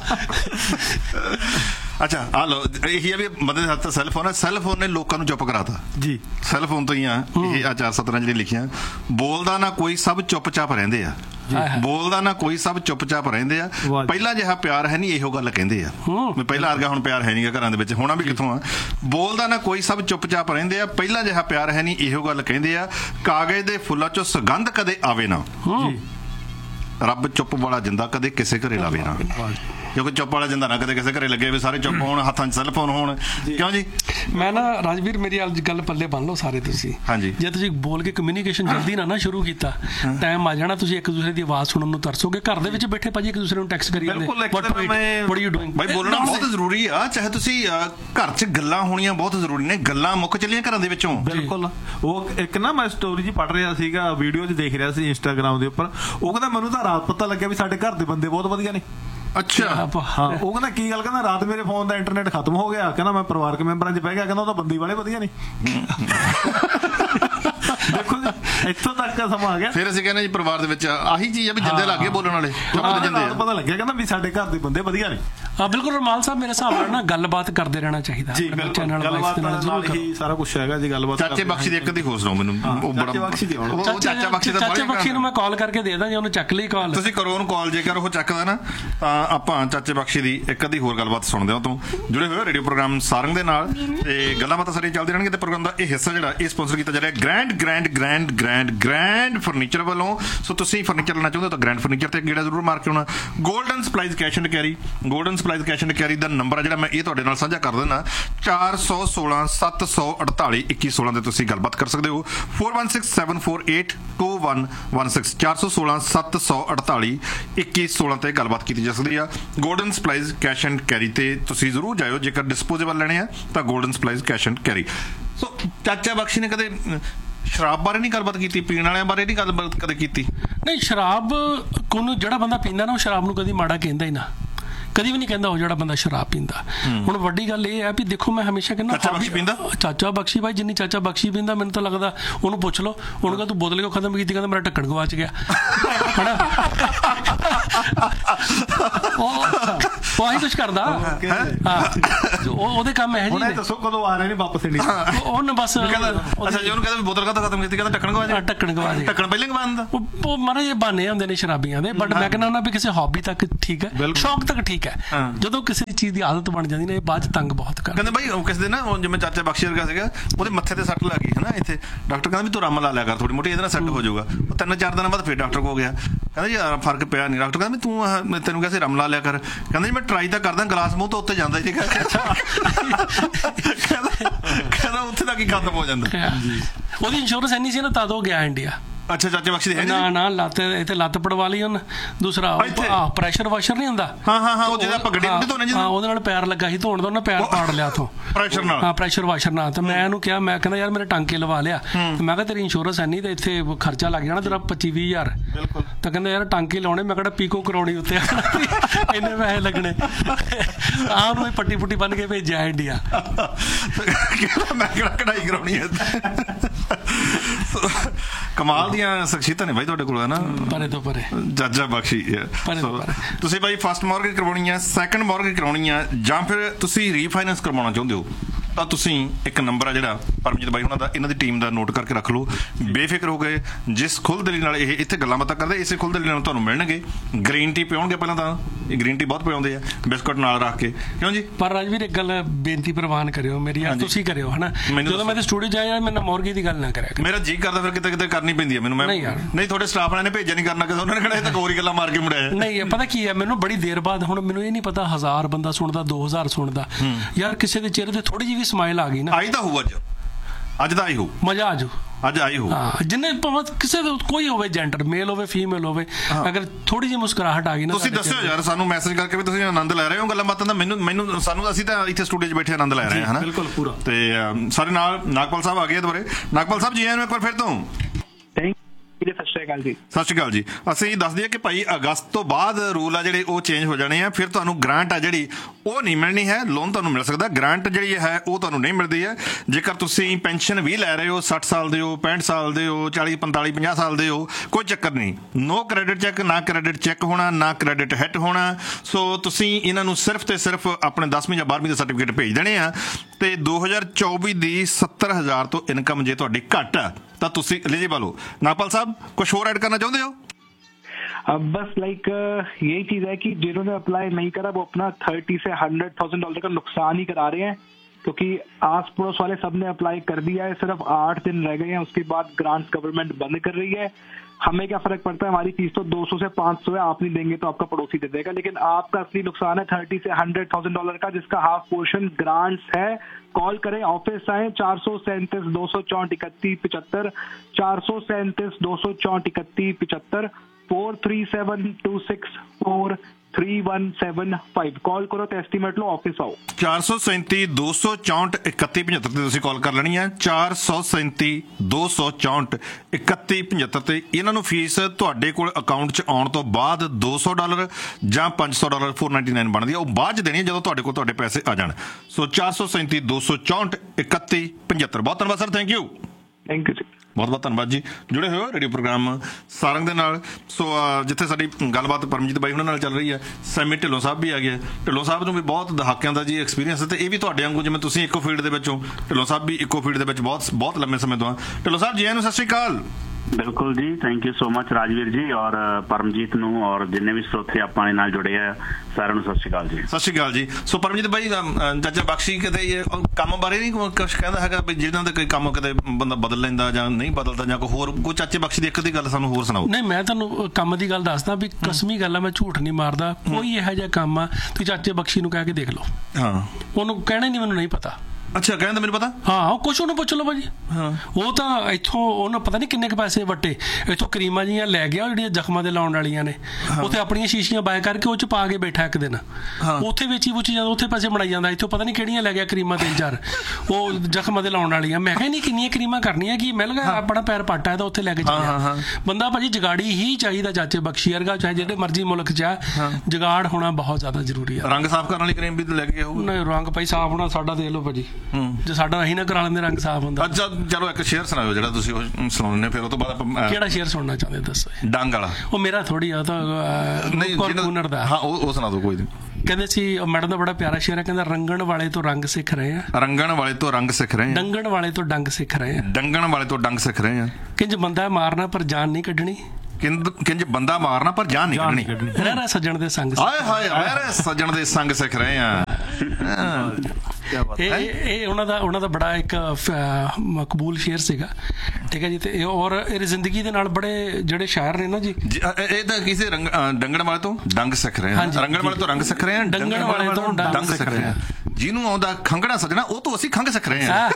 ਅੱਛਾ ਆ ਲੋ, ਇਹੀ ਹੈ ਵੀ ਬੰਦੇ ਦੇ ਹੱਥ ਸੈੱਲ ਫੋਨ ਹੈ। ਸੈੱਲ ਫੋਨ ਨੇ ਲੋਕਾਂ ਨੂੰ ਚੁੱਪ ਕਰਾਤਾ ਜੀ। ਸੈੱਲ ਫੋਨ ਤੋਂ ਹੀ ਆ ਇਹ ਆ ਚਾਰ ਸਤਰਾਂ ਜਿਹੜੀਆਂ ਲਿਖੀਆਂ। ਬੋਲਦਾ ਨਾ ਕੋਈ, ਸਭ ਚੁੱਪ-ਚਾਪ ਰਹਿੰਦੇ ਆ। ਬੋਲਦਾ ਨਾ ਕੋਈ, ਸਭ ਚੁੱਪ-ਚਾਪ ਰਹਿੰਦੇ ਆ। ਪਹਿਲਾਂ ਜਿਹਾ ਪਿਆਰ ਹੈ ਨਹੀਂ, ਇਹੋ ਗੱਲ ਕਹਿੰਦੇ ਆ। ਪਹਿਲਾਂ ਵਰਗਾ ਹੁਣ ਪਿਆਰ ਹੈ ਨਹੀਂਗਾ ਘਰਾਂ ਦੇ ਵਿੱਚ, ਹੋਣਾ ਵੀ ਕਿੱਥੋਂ ਆ। ਬੋਲਦਾ ਨਾ ਕੋਈ, ਸਭ ਚੁੱਪ-ਚਾਪ ਰਹਿੰਦੇ ਆ। ਪਹਿਲਾਂ ਜਿਹਾ ਪਿਆਰ ਹੈ ਨਹੀਂ, ਇਹੋ ਗੱਲ ਕਹਿੰਦੇ ਆ। ਕਾਗਜ਼ ਦੇ ਫੁੱਲਾਂ ਚੋਂ ਸੁਗੰਧ ਕਦੇ ਆਵੇ ਨਾ, ਰੱਬ ਚੁੱਪ ਵਾਲਾ ਜਿੰਦਾ ਕਦੇ ਕਿਸੇ ਘਰੇ ਲਾਵੇ ਨਾ। ਕਿਉਂਕਿ ਚੁੱਪ ਵਾਲਾ ਜਿੰਦਾ ਨਾ ਕਦੇ ਕਿਸੇ ਘਰੇ ਲੱਗੇ ਵੀ ਸਾਰੇ ਚੁੱਪ ਹੋਣ, ਹੱਥਾਂ 'ਚ ਸੈੱਲ ਫੋਨ ਹੋਣ। ਕਿਉਂ ਜੀ? ਮੈਂ ਨਾ ਰਾਜਵੀਰ, ਮੇਰੀ ਅੱਜ ਗੱਲ ਪੱਲੇ ਬੰਨ ਲਓ ਸਾਰੇ ਤੁਸੀਂ। ਹਾਂਜੀ, ਜੇ ਤੁਸੀਂ ਬੋਲ ਕੇ ਕਮਿਊਨੀਕੇਸ਼ਨ ਜਲਦੀ ਨਾ ਨਾ ਸ਼ੁਰੂ ਕੀਤਾ, ਟਾਈਮ ਆ ਜਾਣਾ ਤੁਸੀਂ ਇੱਕ ਦੂਸਰੇ ਦੀ ਆਵਾਜ਼ ਸੁਣਨ ਨੂੰ ਤਰਸੋਗੇ। ਘਰ ਦੇ ਵਿੱਚ ਬੈਠੇ ਭਾਜੀ ਇੱਕ ਦੂਸਰੇ ਨੂੰ ਟੈਕਸਟ ਕਰੀ ਜਾਂਦੇ, ਵਾਟ ਯੂ ਡੂਇੰਗ। ਬਾਈ ਬੋਲਣਾ ਬਹੁਤ ਜ਼ਰੂਰੀ ਆ, ਚਾਹੇ ਤੁਸੀਂ ਘਰ 'ਚ ਗੱਲਾਂ ਹੋਣੀਆਂ ਬਹੁਤ ਜ਼ਰੂਰੀ ਨੇ। ਗੱਲਾਂ ਮੁੱਕ ਚੱਲੀਆਂ ਘਰਾਂ ਦੇ ਵਿੱਚੋਂ। ਬਿਲਕੁਲ। ਉਹ ਇੱਕ ਨਾ ਮੈਂ ਸਟੋਰੀ ਜੀ ਪੜ੍ਹ ਰਿਹਾ ਸੀਗਾ, ਵੀਡੀਓ 'ਚ ਦੇਖ ਰਿਹਾ ਸੀ ਇੰਸਟਾਗ੍ਰਾਮ ਦੇ ਉੱਪਰ। ਉਹ ਕਹਿੰਦਾ ਮੈਨੂੰ ਤਾਂ ਰਾਤ ਪਤਾ ਲੱਗਿਆ ਵੀ ਸਾਡੇ ਘਰ ਦੇ ਬੰਦੇ ਬਹੁਤ ਵਧੀਆ ਨੇ। ਅੱਛਾ ਹਾਂ। ਉਹ ਕਹਿੰਦਾ ਕੀ ਗੱਲ? ਕਹਿੰਦਾ ਰਾਤ ਮੇਰੇ ਫੋਨ ਦਾ ਇੰਟਰਨੈਟ ਖਤਮ ਹੋ ਗਿਆ। ਕਹਿੰਦਾ ਮੈਂ ਪਰਿਵਾਰਕ ਮੈਂਬਰਾਂ 'ਚ ਬਹਿ ਗਿਆ। ਕਹਿੰਦਾ ਉਹ ਤਾਂ ਬੰਦੇ ਵਾਲੇ ਵਧੀਆ ਨੇ। ਦੇਖੋ ਜੀ, ਇੱਥੋਂ ਤੱਕ ਦਾ ਸਮਾਂ ਆ ਗਿਆ। ਫਿਰ ਅਸੀਂ ਕਹਿੰਦੇ ਜੀ ਪਰਿਵਾਰ ਦੇ ਵਿੱਚ ਆਹੀ ਚੀਜ਼ ਆ ਵੀ ਜਿੰਦੇ ਲੱਗੇ ਬੋਲਣ ਵਾਲੇ ਪਤਾ ਲੱਗਿਆ। ਕਹਿੰਦਾ ਵੀ ਸਾਡੇ ਘਰ ਦੇ ਬੰਦੇ ਵਧੀਆ ਨੇ। ਹਾਂ ਬਿਲਕੁਲ। ਰਮਾਲ ਸਾਹਿਬ ਮੇਰੇ ਹਿਸਾਬ ਨਾਲ ਨਾ ਗੱਲਬਾਤ ਕਰਦੇ ਰਹਿਣਾ ਚਾਹੀਦਾ ਜੀ। ਸਾਰਾ ਕੁਛ ਹੈਗਾ ਜੀ ਗੱਲਬਾਤ। ਚਾਚੇ ਬਖਸ਼ੀ ਦੀ ਇੱਕ ਦੀ ਖੋਜ ਲਓ ਮੈਨੂੰ, ਉਹ ਬੜਾ ਚਾਚਾ ਬਖਸ਼ੀ ਦਾ। ਚਾਚਾ ਬਖਸ਼ੀ ਨੂੰ ਮੈਂ ਕਾਲ ਕਰਕੇ ਦੇ ਦਾਂ, ਜੇ ਉਹਨੂੰ ਚੱਕ ਲਈ ਕਾਲ। ਤੁਸੀਂ ਕਰੋ ਉਹਨੂੰ ਕਾਲ, ਜੇਕਰ ਉਹ ਚੱਕਦਾ ਨਾ ਤਾਂ ਆਪਾਂ ਚਾਚੇ ਬਖਸ਼ੀ ਦੀ ਇੱਕ ਅੱਧੀ ਹੋਰ ਗੱਲਬਾਤ ਸੁਣਦੇ ਹਾਂ। ਤੋਂ ਜੁੜੇ ਹੋਏ ਰੇਡੀਓ ਪ੍ਰੋਗਰਾਮ ਸਾਰੰਗ ਦੇ ਨਾਲ, ਤੇ ਗੱਲਾਂ ਬਾਤਾਂ ਸਾਰੀਆਂ ਚੱਲਦੀਆਂ ਰਹਿਣਗੀਆਂ। ਤੇ ਪ੍ਰੋਗਰਾਮ ਦਾ ਇਹ ਹਿੱਸਾ ਜਿਹੜਾ ਇਹ ਸਪਾਂਸਰ ਕੀਤਾ ਜਾ ਰਿਹਾ grand grand grand grand brand grand furniture ਵੱਲੋਂ। ਸੋ ਤੁਸੀਂ ਫਰਨੀਚਰ ਲੈਣਾ ਚਾਹੁੰਦੇ ਹੋ ਤਾਂ ਗ੍ਰੈਂਡ ਫਰਨੀਚਰ ਤੇ ਗੇੜਾ ਜ਼ਰੂਰ ਮਾਰ ਕੇ ਆਉਣਾ। Golden supplies cash and carry, golden supplies cash and carry the number ਆ ਜਿਹੜਾ ਮੈਂ ਇਹ ਤੁਹਾਡੇ ਨਾਲ ਸਾਂਝਾ ਕਰ ਦਿੰਦਾ, ਚਾਰ ਸੌ ਸੋਲਾਂ ਸੱਤ ਸੌ ਅੜਤਾਲੀ ਇੱਕੀ ਸੋਲਾਂ ਤੇ ਤੁਸੀਂ ਗੱਲਬਾਤ ਕਰ ਸਕਦੇ ਹੋ। Four one six seven four eight two one one six ਚਾਰ ਸੌ ਸੋਲਾਂ ਸੱਤ ਸੌ ਅੜਤਾਲੀ ਇੱਕੀ ਸੋਲਾਂ ਤੇ ਗੱਲਬਾਤ ਕੀਤੀ ਜਾ ਸਕਦੀ ਆ। Golden supplies cash and carry ਤੇ ਤੁਸੀਂ ਜ਼ਰੂਰ ਜਾਇਓ ਜੇਕਰ ਡਿਸਪੋਜ਼ੇਬਲ ਲੈਣੇ ਆ ਤਾਂ golden supplies cash and carry. ਸੋ ਚਾਚਾ ਬਖਸ਼ੀ ਨੇ ਕਦੇ ਸ਼ਰਾਬ ਬਾਰੇ ਨਹੀਂ ਗੱਲਬਾਤ ਕੀਤੀ, ਪੀਣ ਵਾਲਿਆਂ ਬਾਰੇ ਨਹੀਂ ਗੱਲਬਾਤ ਕਦੇ ਕੀਤੀ? ਨਹੀਂ, ਸ਼ਰਾਬ ਕੋਨੂੰ ਜਿਹੜਾ ਬੰਦਾ ਪੀਂਦਾ ਨਾ ਉਹ ਸ਼ਰਾਬ ਨੂੰ ਕਦੀ ਮਾੜਾ ਕਹਿੰਦਾ ਹੀ ਨਾ, ਕਦੀ ਵੀ ਨਹੀਂ ਕਹਿੰਦਾ ਉਹ ਜਿਹੜਾ ਬੰਦਾ ਸ਼ਰਾਬ ਪੀਂਦਾ। ਹੁਣ ਵੱਡੀ ਗੱਲ ਇਹ ਹੈ ਵੀ ਦੇਖੋ ਮੈਂ ਹਮੇਸ਼ਾ ਕਹਿੰਦਾ ਚਾਚਾ ਬਖਸ਼ੀ ਪੀਂਦਾ, ਚਾਚਾ ਬਖਸ਼ੀ ਭਾਈ ਜਿੰਨੀ ਚਾਚਾ ਬਖਸ਼ੀ ਪੀਂਦਾ ਮੈਨੂੰ ਤਾਂ ਲੱਗਦਾ ਉਹਨੂੰ ਪੁੱਛ ਲਓ, ਉਹਨੂੰ ਕਹਿੰਦਾ ਤੂੰ ਬੋਤਲ ਕਿਉਂ ਖਤਮ ਕੀਤੀ, ਕਹਿੰਦਾ ਮੇਰਾ ਢੱਕਣ ਗਵਾਚ ਗਿਆ। ਉਹ ਆਹੀ ਕੁਛ ਕਰਦਾ, ਉਹਦੇ ਕੰਮ ਇਹ ਜੀ। ਦੱਸੋ ਕਦੋਂ ਆ ਰਹੇ ਨੇ ਵਾਪਸ ਇੰਡੀਆ? ਉਹਨੇ ਬਸ ਅੱਛਾ ਜੀ, ਉਹਨੂੰ ਕਹਿੰਦਾ ਬੋਤਲ ਕਾਹਤੋਂ ਖਤਮ ਕੀਤੀ, ਕਹਿੰਦਾ ਢੱਕਣ ਗਵਾ ਗਿਆ। ਢੱਕਣ ਗਵਾ ਗਿਆ, ਢੱਕਣ ਪਹਿਲਾਂ ਗਵਾ ਦਿੰਦਾ। ਉਹ ਮਾਰੇ ਇਹ ਬਹਾਨੇ ਹੁੰਦੇ ਨੇ ਸ਼ਰਾਬੀਆਂ ਦੇ, ਬਟ ਮੈਂ ਕਹਿੰਦਾ ਵੀ ਕਿਸੇ ਹੌਬੀ ਤੱਕ ਠੀਕ ਹੈ, ਸ਼ੌਕ ਤੱਕ ਠੀਕ ਹੈ, ਜਦੋਂ ਕਿਸੇ ਚੀਜ਼ ਦੀ ਆਦਤ ਬਣ ਜਾਂਦੀ ਨਾ ਇਹ ਬਾਅਦ ਚ ਤੰਗ ਬਹੁਤ ਕਰ। ਕਹਿੰਦੇ ਬਾਈ ਕਿਸੇ ਦੇ ਨਾ ਜਿਵੇਂ ਚਾਚਾ ਬਖਸ਼ੀ ਵਰਗਾ ਸੀਗਾ, ਉਹਦੇ ਮੱਥੇ ਤੇ ਸੱਟ ਲੱਗ ਗਈ ਹੈ ਨਾ ਇੱਥੇ, ਡਾਕਟਰ ਕਹਿੰਦਾ ਵੀ ਤੂੰ ਰੰਮ ਲਾ ਲਿਆ ਕਰ ਥੋੜੀ ਮੋਟੀ, ਇਹਦੇ ਨਾਲ ਸੈੱਟ ਹੋ ਜਾਊਗਾ। ਉਹ ਤਿੰਨ ਚਾਰ ਦਿਨਾਂ ਬਾਅਦ ਫਿਰ ਡਾਕਟਰ ਕੋਲ ਗਿਆ, ਕਹਿੰਦਾ ਜੀ ਫਰਕ ਪਿਆ ਨਹੀਂ। ਡਾਕਟਰ ਕਹਿੰਦਾ ਵੀ ਤੂੰ ਤੈਨੂੰ ਕਿਹਾ ਸੀ ਰੰਮ ਲਾ ਲਿਆ ਕਰ, ਕਹਿੰਦਾ ਜੀ ਮੈਂ ਟਰਾਈ ਤਾਂ ਕਰਦਾ, ਗਲਾਸ ਮੂੰਹ ਤੋਂ ਉੱਤੇ ਜਾਂਦਾ ਜੀ, ਕਹਿੰਦਾ ਉੱਥੇ ਤੱਕ ਹੀ ਖਤਮ ਹੋ ਜਾਂਦਾ। ਉਹਦੀ ਇੰਸ਼ੋਰੈਂਸ ਇੰਨੀ ਸੀ ਨਾ ਤਦ ਉਹ ਗਿਆ ਇੰਡੀਆ। ਅੱਛਾ ਚਾਚਾ ਬਖਸ਼ੀ ਦੇ ਨਾ ਨਾ ਲੱਤ ਇੱਥੇ ਲੱਤ ਪੜਵਾ ਲਈ ਉਹਨੇ। ਦੂਸਰਾ ਪ੍ਰੈਸ਼ਰ ਵਾਸ਼ਰ ਨਹੀਂ ਹੁੰਦਾ, ਹਾਂ ਹਾਂ ਹਾਂ, ਉਹ ਜਿਹੜਾ ਆਪਾਂ ਗੱਡੀ ਗੁੱਡੀ ਧੋਣੇ ਜਿਹਦੇ ਉਹਦੇ ਨਾਲ ਪੈਰ ਲੱਗਾ ਸੀ ਧੋਣ ਦਾ, ਉਹਨੇ ਪੈਰ ਪਾੜ ਲਿਆ ਉੱਥੋਂ ਪ੍ਰੈਸ਼ਰ ਨਾਲ। ਹਾਂ ਪ੍ਰੈਸ਼ਰ ਵਾਸ਼ਰ ਨਾਲ। ਤੇ ਮੈਂ ਇਹਨੂੰ ਕਿਹਾ, ਮੈਂ ਕਹਿੰਦਾ ਯਾਰ ਮੇਰੇ ਟਾਂਕੇ ਲਵਾ ਲਿਆ, ਤੇ ਮੈਂ ਕਿਹਾ ਤੇਰੀ ਇੰਸ਼ੋਰੈਂਸ ਹੈ ਨਹੀਂ ਤੇ ਇੱਥੇ ਖਰਚਾ ਲੱਗ ਜਾਣਾ ਤੇਰਾ ਪੱਚੀ ਵੀਹ ਹਜ਼ਾਰ। ਤਾਂ ਕਹਿੰਦਾ ਯਾਰ ਟਾਂਕੇ ਲਾਉਣੇ, ਮੈਂ ਕਿਹੜਾ ਪੀਕੋ ਕਰਾਉਣੀ ਉੱਤੇ, ਇੰਨੇ ਪੈਸੇ ਲੱਗਣੇ। ਆਹ ਉਹਨੂੰ ਪੱਟੀ ਪੁੱਟੀ ਬੰਨ ਕੇ ਭੇਜਿਆ ਇੰਡੀਆ। ਮੈਂ ਕਿਹੜਾ ਕਢਾਈ ਕਰਾਉਣੀ ਹੈ। ਕਮਾਲ ਦੀਆਂ ਸ਼ਖਸੀਅਤਾਂ ਨੇ ਬਾਈ ਤੁਹਾਡੇ ਕੋਲ, ਹੈ ਨਾ, ਪਰੇ ਤੋਂ ਪਰੇ। ਚਾਚਾ ਬਖਸ਼ੀ ਤੁਸੀਂ ਬਾਈ ਫਸਟ ਮੌਰਗੇਜ ਕਰਵਾਉਣੀ ਆ, ਸੈਕੰਡ ਮੌਰਗੇਜ ਕਰਵਾਉਣੀ ਆ, ਜਾਂ ਫਿਰ ਤੁਸੀਂ ਰੀਫਾਈਨੈਂਸ ਕਰਵਾਉਣਾ ਚਾਹੁੰਦੇ ਹੋ ਤਾਂ ਤੁਸੀਂ ਇੱਕ ਨੰਬਰ ਆ ਜਿਹੜਾ ਪਰਮਜੀਤ ਬਾਈ ਉਹਨਾਂ ਦਾ, ਇਹਨਾਂ ਦੀ ਟੀਮ ਦਾ ਨੋਟ ਕਰਕੇ ਰੱਖ ਲਓ। ਬੇਫਿਕਰ ਹੋ ਗਏ, ਜਿਸ ਖੁੱਲ੍ਹਦਿਲੀ ਨਾਲ ਇਹ ਇੱਥੇ ਗੱਲਾਂ ਬਾਤਾਂ ਕਰਦੇ ਇਸੇ ਖੁੱਲ੍ਹਦਿਲੀ ਨਾਲ ਤੁਹਾਨੂੰ ਮਿਲਣਗੇ। ਗ੍ਰੀਨ ਟੀ ਪਿਆਉਣਗੇ ਪਹਿਲਾਂ ਤਾਂ, ਇਹ ਗ੍ਰੀਨ ਟੀ ਬਹੁਤ ਪਿਆਉਂਦੇ ਆ, ਬਿਸਕੁਟ ਨਾਲ ਰੱਖ ਕੇ, ਕਿਉਂ ਜੀ? ਪਰ ਰਾਜਵੀਰ ਇੱਕ ਗੱਲ ਬੇਨਤੀ ਪ੍ਰਵਾਨ ਕਰਿਓ ਮੇਰੀ, ਯਾਰ ਤੁਸੀਂ ਕਰਿਓ ਹੈ ਨਾ, ਜਦੋਂ ਮੈਂ ਤੇ ਸਟੂਡੀਓ ਜਾਇਆ ਮੈਨੂੰ ਮੌਰਗੇਜ ਦੀ ਗੱਲ ਨਾ ਕਰਿਆ। ਮੇਰਾ ਜੀ ਕਰਦਾ ਫਿਰ ਕਿਤੇ ਕਿਤੇ ਕਰਨੀ ਪੈਂਦੀ ਹੈ ਮੈਨੂੰ। ਮੈਂ ਨਹੀਂ ਤੁਹਾਡੇ ਸਟਾਫ ਵਾਲਿਆਂ ਨੇ ਭੇਜਿਆ ਨਹੀਂ ਕਰਨਾ, ਕਿਸੇ ਉਹਨਾਂ ਨੇ ਕਿਹੜਾ ਇਹ ਤਾਂ ਹੋਰ ਹੀ ਗੱਲਾਂ ਮਾਰ ਕੇ ਮੁੜਿਆ। ਨਹੀਂ ਪਤਾ ਕੀ ਹੈ, ਮੈਨੂੰ ਬੜੀ ਦੇਰ ਬਾਅਦ, ਹੁਣ ਮੈਨੂੰ ਇਹ ਨਹੀਂ ਪਤਾ ਹਜ਼ਾਰ ਬੰਦਾ ਸੁਣਦਾ ਦੋ ਹਜ਼ਾਰ ਸੁਣਦਾ, ਯਾਰ ਕਿਸੇ ਦੇ ਚਿਹਰੇ ਤੇ ਥੋੜੀ ਜਿਹੀ ਵੀ ਸਮਾਈਲ ਆ ਗਈ ਨਾ, ਆਈ ਤਾਂ ਹੋਊ ਅੱਜ, ਅੱਜ ਦਾ ਆਈ ਹੋ, ਮਜ਼ਾ ਆ ਜਾਊ, ਅੱਜ ਆਈ ਹੋ। ਹਾਂ ਜਿੰਨੇ ਭਾਵੇਂ ਕਿਸੇ ਦਾ ਕੋਈ ਹੋਵੇ, ਜੈਂਡਰ ਮੇਲ ਹੋਵੇ ਫੀਮੇਲ ਹੋਵੇ, ਅਗਰ ਥੋੜੀ ਜਿਹੀ ਮੁਸਕਰਾਹਟ ਆ ਗਈ ਨਾ, ਤੁਸੀਂ ਦੱਸਿਓ ਯਾਰ ਸਾਨੂੰ ਮੈਸੇਜ ਕਰਕੇ ਵੀ ਤੁਸੀਂ ਆਨੰਦ ਲੈ ਰਹੇ ਹੋ ਗੱਲਾਂ ਬਾਤਾਂ ਦਾ। ਮੈਨੂੰ ਮੈਨੂੰ ਸਾਨੂੰ ਅਸੀਂ ਤਾਂ ਇੱਥੇ ਸਟੂਡੀਓ 'ਚ ਬੈਠੇ ਆਨੰਦ ਲੈ ਰਹੇ ਹਾਂ, ਹਨਾ, ਬਿਲਕੁਲ ਪੂਰਾ। ਤੇ ਸਾਡੇ ਨਾਲ ਨਾਗਪਾਲ ਸਾਹਿਬ ਆ ਗਏ ਦੁਬਾਰੇ। ਨਾਗਪਾਲ ਸਾਹਿਬ ਜੀ ਆਇਆਂ ਨੂੰ ਇੱਕ ਵਾਰ ਫਿਰ ਤੋਂ। ਸਤਿ ਸ਼੍ਰੀ ਅਕਾਲ ਜੀ। ਸਤਿ ਸ਼੍ਰੀ ਅਕਾਲ ਜੀ। ਅਸੀਂ ਦੱਸ ਦਈਏ ਕਿ ਭਾਈ ਅਗਸਤ ਤੋਂ ਬਾਅਦ ਰੂਲ ਆ ਜਿਹੜੇ ਉਹ ਚੇਂਜ ਹੋ ਜਾਣੇ ਆ, ਫਿਰ ਤੁਹਾਨੂੰ ਗ੍ਰਾਂਟ ਆ ਜਿਹੜੀ ਉਹ ਨਹੀਂ ਮਿਲਣੀ ਹੈ, ਲੋਨ ਤੁਹਾਨੂੰ ਮਿਲ ਸਕਦਾ, ਗ੍ਰਾਂਟ ਜਿਹੜੀ ਹੈ ਉਹ ਤੁਹਾਨੂੰ ਨਹੀਂ ਮਿਲਦੀ ਹੈ। ਜੇਕਰ ਤੁਸੀਂ ਪੈਨਸ਼ਨ ਵੀ ਲੈ ਰਹੇ ਹੋ, ਸੱਠ ਸਾਲ ਦੇ ਹੋ, ਪੈਂਹਠ ਸਾਲ ਦੇ ਹੋ, ਚਾਲੀ ਪੰਤਾਲੀ ਪੰਜਾਹ ਸਾਲ ਦੇ ਹੋ, ਕੋਈ ਚੱਕਰ ਨਹੀਂ, ਨੋ ਕ੍ਰੈਡਿਟ ਚੈੱਕ, ਨਾ ਕ੍ਰੈਡਿਟ ਚੈੱਕ ਹੋਣਾ, ਨਾ ਕ੍ਰੈਡਿਟ ਹਿੱਟ ਹੋਣਾ। ਸੋ ਤੁਸੀਂ ਇਹਨਾਂ ਨੂੰ ਸਿਰਫ ਤੇ ਸਿਰਫ ਆਪਣੇ ਦਸਵੀਂ ਜਾਂ ਬਾਰ੍ਹਵੀਂ ਦੇ ਸਰਟੀਫਿਕੇਟ ਭੇਜ ਦੇਣੇ ਆ, ਤੇ ਦੋ ਹਜ਼ਾਰ ਚੌਵੀ ਦੀ ਸੱਤਰ ਹਜ਼ਾਰ ਤੋਂ ਇਨਕਮ ਜੇ ਤੁਹਾਡੀ ਘੱਟ ਆ ਤਾਂ ਤੁਸੀਂ ਐਲੀਜੀਬਲ ਹੋ। ਨਾਗਪਾਲ ਸਾਹਿਬ ਕੁਛ ਹੋਰ ਐਡ करना चाहते हो? बस लाइक यही चीज है कि जिन्होंने अप्लाई नहीं करा वो अपना थर्टी से हंड्रेड थाउजेंड डॉलर का नुकसान ही करा रहे हैं, क्योंकि आस पड़ोस वाले सब ने अप्लाई कर दिया है, सिर्फ आठ दिन रह गए हैं, उसके बाद ग्रांट्स गवर्नमेंट बंद कर रही है। हमें क्या फर्क पड़ता है, हमारी फीस तो दो सौ से पाँच सौ है, आप नहीं देंगे तो आपका पड़ोसी दे देगा, लेकिन आपका असली नुकसान है थर्टी से हंड्रेड थाउजेंड डॉलर का, जिसका हाफ पोर्शन ग्रांट्स है। कॉल करें, ऑफिस आए, चार सौ सैंतीस दो सौ चौंठ इकतीस पिछहत्तर, चार सौ सैंतीस दो सौ चौंठ इकतीस पिछहत्तर, four three seven to six four three one seven five. Call करो तो एस्टीमेट लो, ऑफिस आओ। चार सौ सैंती दो सौ चौंठ इकती पचहत्तर ਤੇ ਤੁਸੀਂ ਕਾਲ ਕਰ ਲੈਣੀ ਹੈ, ਚਾਰ ਸੌ ਸੈਂਤੀ ਦੋ ਸੌ ਚੌਂਠ ਇਕੱਤੀ ਪਚਹੱਤਰ ਤੇ। ਇਹਨਾਂ ਨੂੰ ਫੀਸ ਤੁਹਾਡੇ ਕੋਲ ਅਕਾਊਂਟ 'ਚ ਆਉਣ ਤੋਂ ਬਾਅਦ ਦੋ ਸੌ ਡਾਲਰ ਜਾਂ ਪੰਜ ਸੌ ਡਾਲਰ ਚਾਰ ਸੌ ਨਿਨਆਨਵੇਂ ਬਣਦੀ ਆ, ਉਹ ਬਾਅਦ 'ਚ ਦੇਣੀ ਹੈ ਜਦੋਂ ਤੁਹਾਡੇ ਕੋਲ ਤੁਹਾਡੇ ਪੈਸੇ ਆ ਜਾਣ। ਸੋ ਚਾਰ ਸੌ ਸੈਂਤੀ ਦੋ ਸੌ ਚੌਂਠ ਇਕੱਤੀ ਪਚਹੱਤਰ। ਬਹੁਤ ਧੰਨਵਾਦ sir, thank you. Thank you ਜੀ, ਬਹੁਤ ਬਹੁਤ ਧੰਨਵਾਦ ਜੀ। ਜੁੜੇ ਹੋਏ ਹੋ ਰੇਡੀਓ ਪ੍ਰੋਗਰਾਮ ਸਾਰੰਗ ਦੇ ਨਾਲ। ਸੋ ਜਿੱਥੇ ਸਾਡੀ ਗੱਲਬਾਤ ਪਰਮਜੀਤ ਬਾਈ ਉਹਨਾਂ ਨਾਲ ਚੱਲ ਰਹੀ ਹੈ, ਸੈਮੀ ਢਿੱਲੋਂ ਸਾਹਿਬ ਵੀ ਆ ਗਏ। ਢਿੱਲੋਂ ਸਾਹਿਬ ਨੂੰ ਵੀ ਬਹੁਤ ਦਹਾਕਿਆਂ ਦਾ ਜੀ ਐਕਸਪੀਰੀਅੰਸ ਹੈ, ਤੇ ਇਹ ਵੀ ਤੁਹਾਡੇ ਵਾਂਗੂ ਜਿਵੇਂ ਤੁਸੀਂ ਇੱਕੋ ਫੀਲਡ ਦੇ ਵਿੱਚੋਂ, ਢਿੱਲੋਂ ਸਾਹਿਬ ਵੀ ਇੱਕੋ ਫੀਲਡ ਦੇ ਵਿੱਚ ਬਹੁਤ ਬਹੁਤ ਲੰਮੇ ਸਮੇਂ ਤੋਂ ਆ। ਢਿੱਲੋਂ ਸਾਹਿਬ ਜੀ ਆਇਆਂ ਨੂੰ, ਸਤਿ ਸ਼੍ਰੀ ਅਕਾਲ। ਬਿਲਕੁਲ ਜੀ, thank you so much Rajveer ਜੀ ਔਰ ਪਰਮਜੀਤ ਨੂੰ ਔਰ ਜਿੰਨੇ ਵੀ ਸਰੋਤੇ ਆਪਾਂ ਨਾਲ ਜੁੜੇ ਆ ਸਾਰਿਆਂ ਨੂੰ ਸਤਿ ਸ਼੍ਰੀ ਅਕਾਲ ਜੀ। ਸਤਿ ਸ਼੍ਰੀ ਅਕਾਲ ਜੀ। ਸੋ ਪਰਮਜੀਤ ਬਾਈ, ਚਾਚਾ ਬਖਸ਼ੀ ਕਿਤੇ ਇਹ ਕੰਮ ਬਾਰੇ ਨਹੀਂ ਕੁਛ ਕਹਿੰਦਾ ਹੈਗਾ ਵੀ ਜਿਹਨਾਂ ਦਾ ਕੋਈ ਕੰਮ ਕਿਤੇ ਬੰਦਾ ਬਦਲ ਲੈਂਦਾ ਜਾਂ ਨਹੀਂ ਬਦਲਦਾ, ਜਾਂ ਕੋਈ ਹੋਰ ਕੋਈ ਚਾਚੇ ਬਖਸ਼ੀ ਦੀ ਇੱਕ ਦੀ ਗੱਲ ਸਾਨੂੰ ਹੋਰ ਸੁਣਾਓ। ਨਹੀਂ, ਮੈਂ ਤੁਹਾਨੂੰ ਕੰਮ ਦੀ ਗੱਲ ਦੱਸਦਾ ਵੀ ਕਸਮੀ ਗੱਲ ਆ, ਮੈਂ ਝੂਠ ਨਹੀਂ ਮਾਰਦਾ। ਕੋਈ ਇਹੋ ਜਿਹਾ ਕੰਮ ਆ ਤੁਸੀਂ ਚਾਚੇ ਬਖਸ਼ੀ ਨੂੰ ਕਹਿ ਕੇ ਦੇਖ ਲਓ। ਹਾਂ, ਉਹਨੂੰ ਕਹਿਣਾ ਨਹੀਂ ਮੈਨੂੰ ਨਹੀਂ ਪਤਾ। ਅੱਛਾ, ਕਹਿੰਦਾ ਮੈਨੂੰ ਪਤਾ। ਹਾਂ, ਕੁਛ ਉਹਨੂੰ ਪੁੱਛ ਲਓ ਭਾਜੀ। ਹਾਂ, ਉਹ ਤਾਂ ਇੱਥੋਂ ਉਹਨੂੰ ਪਤਾ ਨਹੀਂ ਕਿੰਨੇ ਕੁ ਪੈਸੇ ਵੱਟੇ ਇੱਥੋਂ ਕਰੀਮਾਂ ਜੀਆਂ ਲੈ ਗਿਆ ਜਿਹੜੀਆਂ ਜ਼ਖਮਾਂ ਦੇ ਲਾਉਣ ਵਾਲੀਆਂ ਨੇ, ਉੱਥੇ ਆਪਣੀਆਂ ਸ਼ੀਸ਼ੀਆਂ ਬਾਏ ਕਰਕੇ ਉਹ ਚ ਪਾ ਕੇ ਬੈਠਾ ਇੱਕ ਦਿਨ, ਉੱਥੇ ਵੇਚੀ ਵੂਚੀ ਜਾਂਦਾ, ਉੱਥੇ ਪੈਸੇ ਬਣਾਈ ਜਾਂਦਾ। ਇੱਥੋਂ ਪਤਾ ਨਹੀਂ ਕਿਹੜੀਆਂ ਲੈ ਗਿਆ ਕਰੀਮਾਂ ਤਿੰਨ ਚਾਰ ਉਹ ਜ਼ਖਮਾਂ ਦੇ ਲਾਉਣ ਵਾਲੀਆਂ। ਮੈਂ ਕਿਹਾ ਨਹੀਂ ਕਿੰਨੀਆਂ ਕਰੀਮਾਂ ਕਰਨੀਆਂ ਕੀ, ਮਿਲ ਗਿਆ ਆਪਣਾ ਪੈਰ ਪਾਟਾ ਤਾਂ ਉੱਥੇ ਲੈ ਕੇ ਚੱਲਿਆ ਬੰਦਾ। ਭਾਜੀ ਜਗਾੜੀ ਹੀ ਚਾਹੀਦਾ ਚਾਚੇ ਬਖਸ਼ੀ ਵਰਗਾ, ਚਾਹੇ ਜਿਹੜੇ ਮਰਜ਼ੀ ਮੁਲਕ 'ਚ ਆ, ਜਗਾੜ ਹੋਣਾ ਬਹੁਤ ਜ਼ਿਆਦਾ ਜ਼ਰੂਰੀ ਆ। ਰੰਗ ਸਾਫ਼ ਕਰਨ ਵਾਲੀ ਕਰੀਮ ਵੀ ਲੈ ਕੇ ਆਊ। ਨਹੀਂ, ਰੰਗ ਭਾਈ ਸਾਫ਼ ਹੋਣਾ ਸਾਡਾ ਦੇਖ ਲਓ ਭਾਜੀ, ਜੇ ਸਾਡਾ ਅਸੀਂ ਨਾ ਕਰਾ ਲੈਂਦੇ ਰੰਗ ਸਾਫ਼ ਹੁੰਦਾ। ਅੱਛਾ ਚਲੋ ਇੱਕ ਸ਼ੇਅਰ ਸੁਣਾਓ ਜਿਹੜਾ ਤੁਸੀਂ ਉਹ ਸੁਣਾਉਂਦੇ, ਫਿਰ ਉਹ ਤੋਂ ਬਾਅਦ ਆਪਾਂ ਕਿਹੜਾ ਸ਼ੇਅਰ ਸੁਣਨਾ ਚਾਹੁੰਦੇ ਦੱਸੋ। ਡੰਗ ਵਾਲਾ। ਉਹ ਮੇਰਾ ਥੋੜੀ ਆ ਤਾਂ ਨਹੀਂ ਦਾ। ਹਾਂ, ਉਹ ਸੁਣਾ ਦਿਓ ਕੋਈ ਨਹੀਂ। ਕਹਿੰਦੇ ਸੀ ਮੈਡਮ ਦਾ ਬੜਾ ਪਿਆਰਾ ਸ਼ੇਅਰ ਹੈ, ਕਹਿੰਦਾ ਰੰਗਣ ਵਾਲੇ ਤੋਂ ਰੰਗ ਸਿੱਖ ਰਹੇ ਆ, ਰੰਗਣ ਵਾਲੇ ਤੋਂ ਰੰਗ ਸਿੱਖ ਰਹੇ ਆ, ਡੰਗਣ ਵਾਲੇ ਤੋਂ ਡੰਗ ਸਿੱਖ ਰਹੇ ਆ, ਡੰਗਣ ਵਾਲੇ ਤੋਂ ਡੰਗ ਸਿੱਖ ਰਹੇ ਆ। ਕਿੰਜ ਬੰਦਾ ਮਾਰਨਾ ਪਰ ਜਾਨ ਨਹੀਂ ਕੱਢਣੀ, ਕਿੰਜ ਬੰਦਾ ਮਾਰਨਾ ਪਰ ਜਾਨ ਨਹੀਂ ਕੱਢਣੀ। ਰਹਿ ਰਹਿ ਸੱਜਣ ਦੇ ਸੰਗ, ਹਾਏ ਹਾਏ ਰਹਿ ਰਹਿ ਸੱਜਣ ਦੇ ਸੰਗ ਸਿੱਖ ਰਹੇ ਆ। ਇਹ ਇਹ ਉਹਨਾਂ ਦਾ ਉਹਨਾਂ ਦਾ ਬੜਾ ਇੱਕ ਮਕਬੂਲ ਸ਼ੇਅਰ ਸੀਗਾ, ਠੀਕ ਹੈ ਜੀ। ਤੇ ਔਰ ਇਹ ਜ਼ਿੰਦਗੀ ਦੇ ਨਾਲ ਬੜੇ ਜਿਹੜੇ ਸ਼ਾਇਰ ਨੇ ਨਾ ਜੀ, ਇਹ ਤਾਂ ਕਿਸੇ ਡੰਗਣ ਵਾਲੇ ਤੋਂ ਡੰਗ ਸਿੱਖ ਰਹੇ ਆ, ਰੰਗਣ ਵਾਲੇ ਤੋਂ ਰੰਗ ਸਿੱਖ ਰਹੇ ਆ, ਡੰਗਣ ਵਾਲੇ ਤੋਂ ਡੰਗ ਸਿੱਖ ਰਹੇ ਆ। ਜਿਹਨੂੰ ਆਉਂਦਾ ਖੰਘਣਾ ਸੱਜਣਾ, ਉਹ ਤੋਂ ਅਸੀਂ ਖੰਘ ਸਿੱਖ ਰਹੇ ਆ।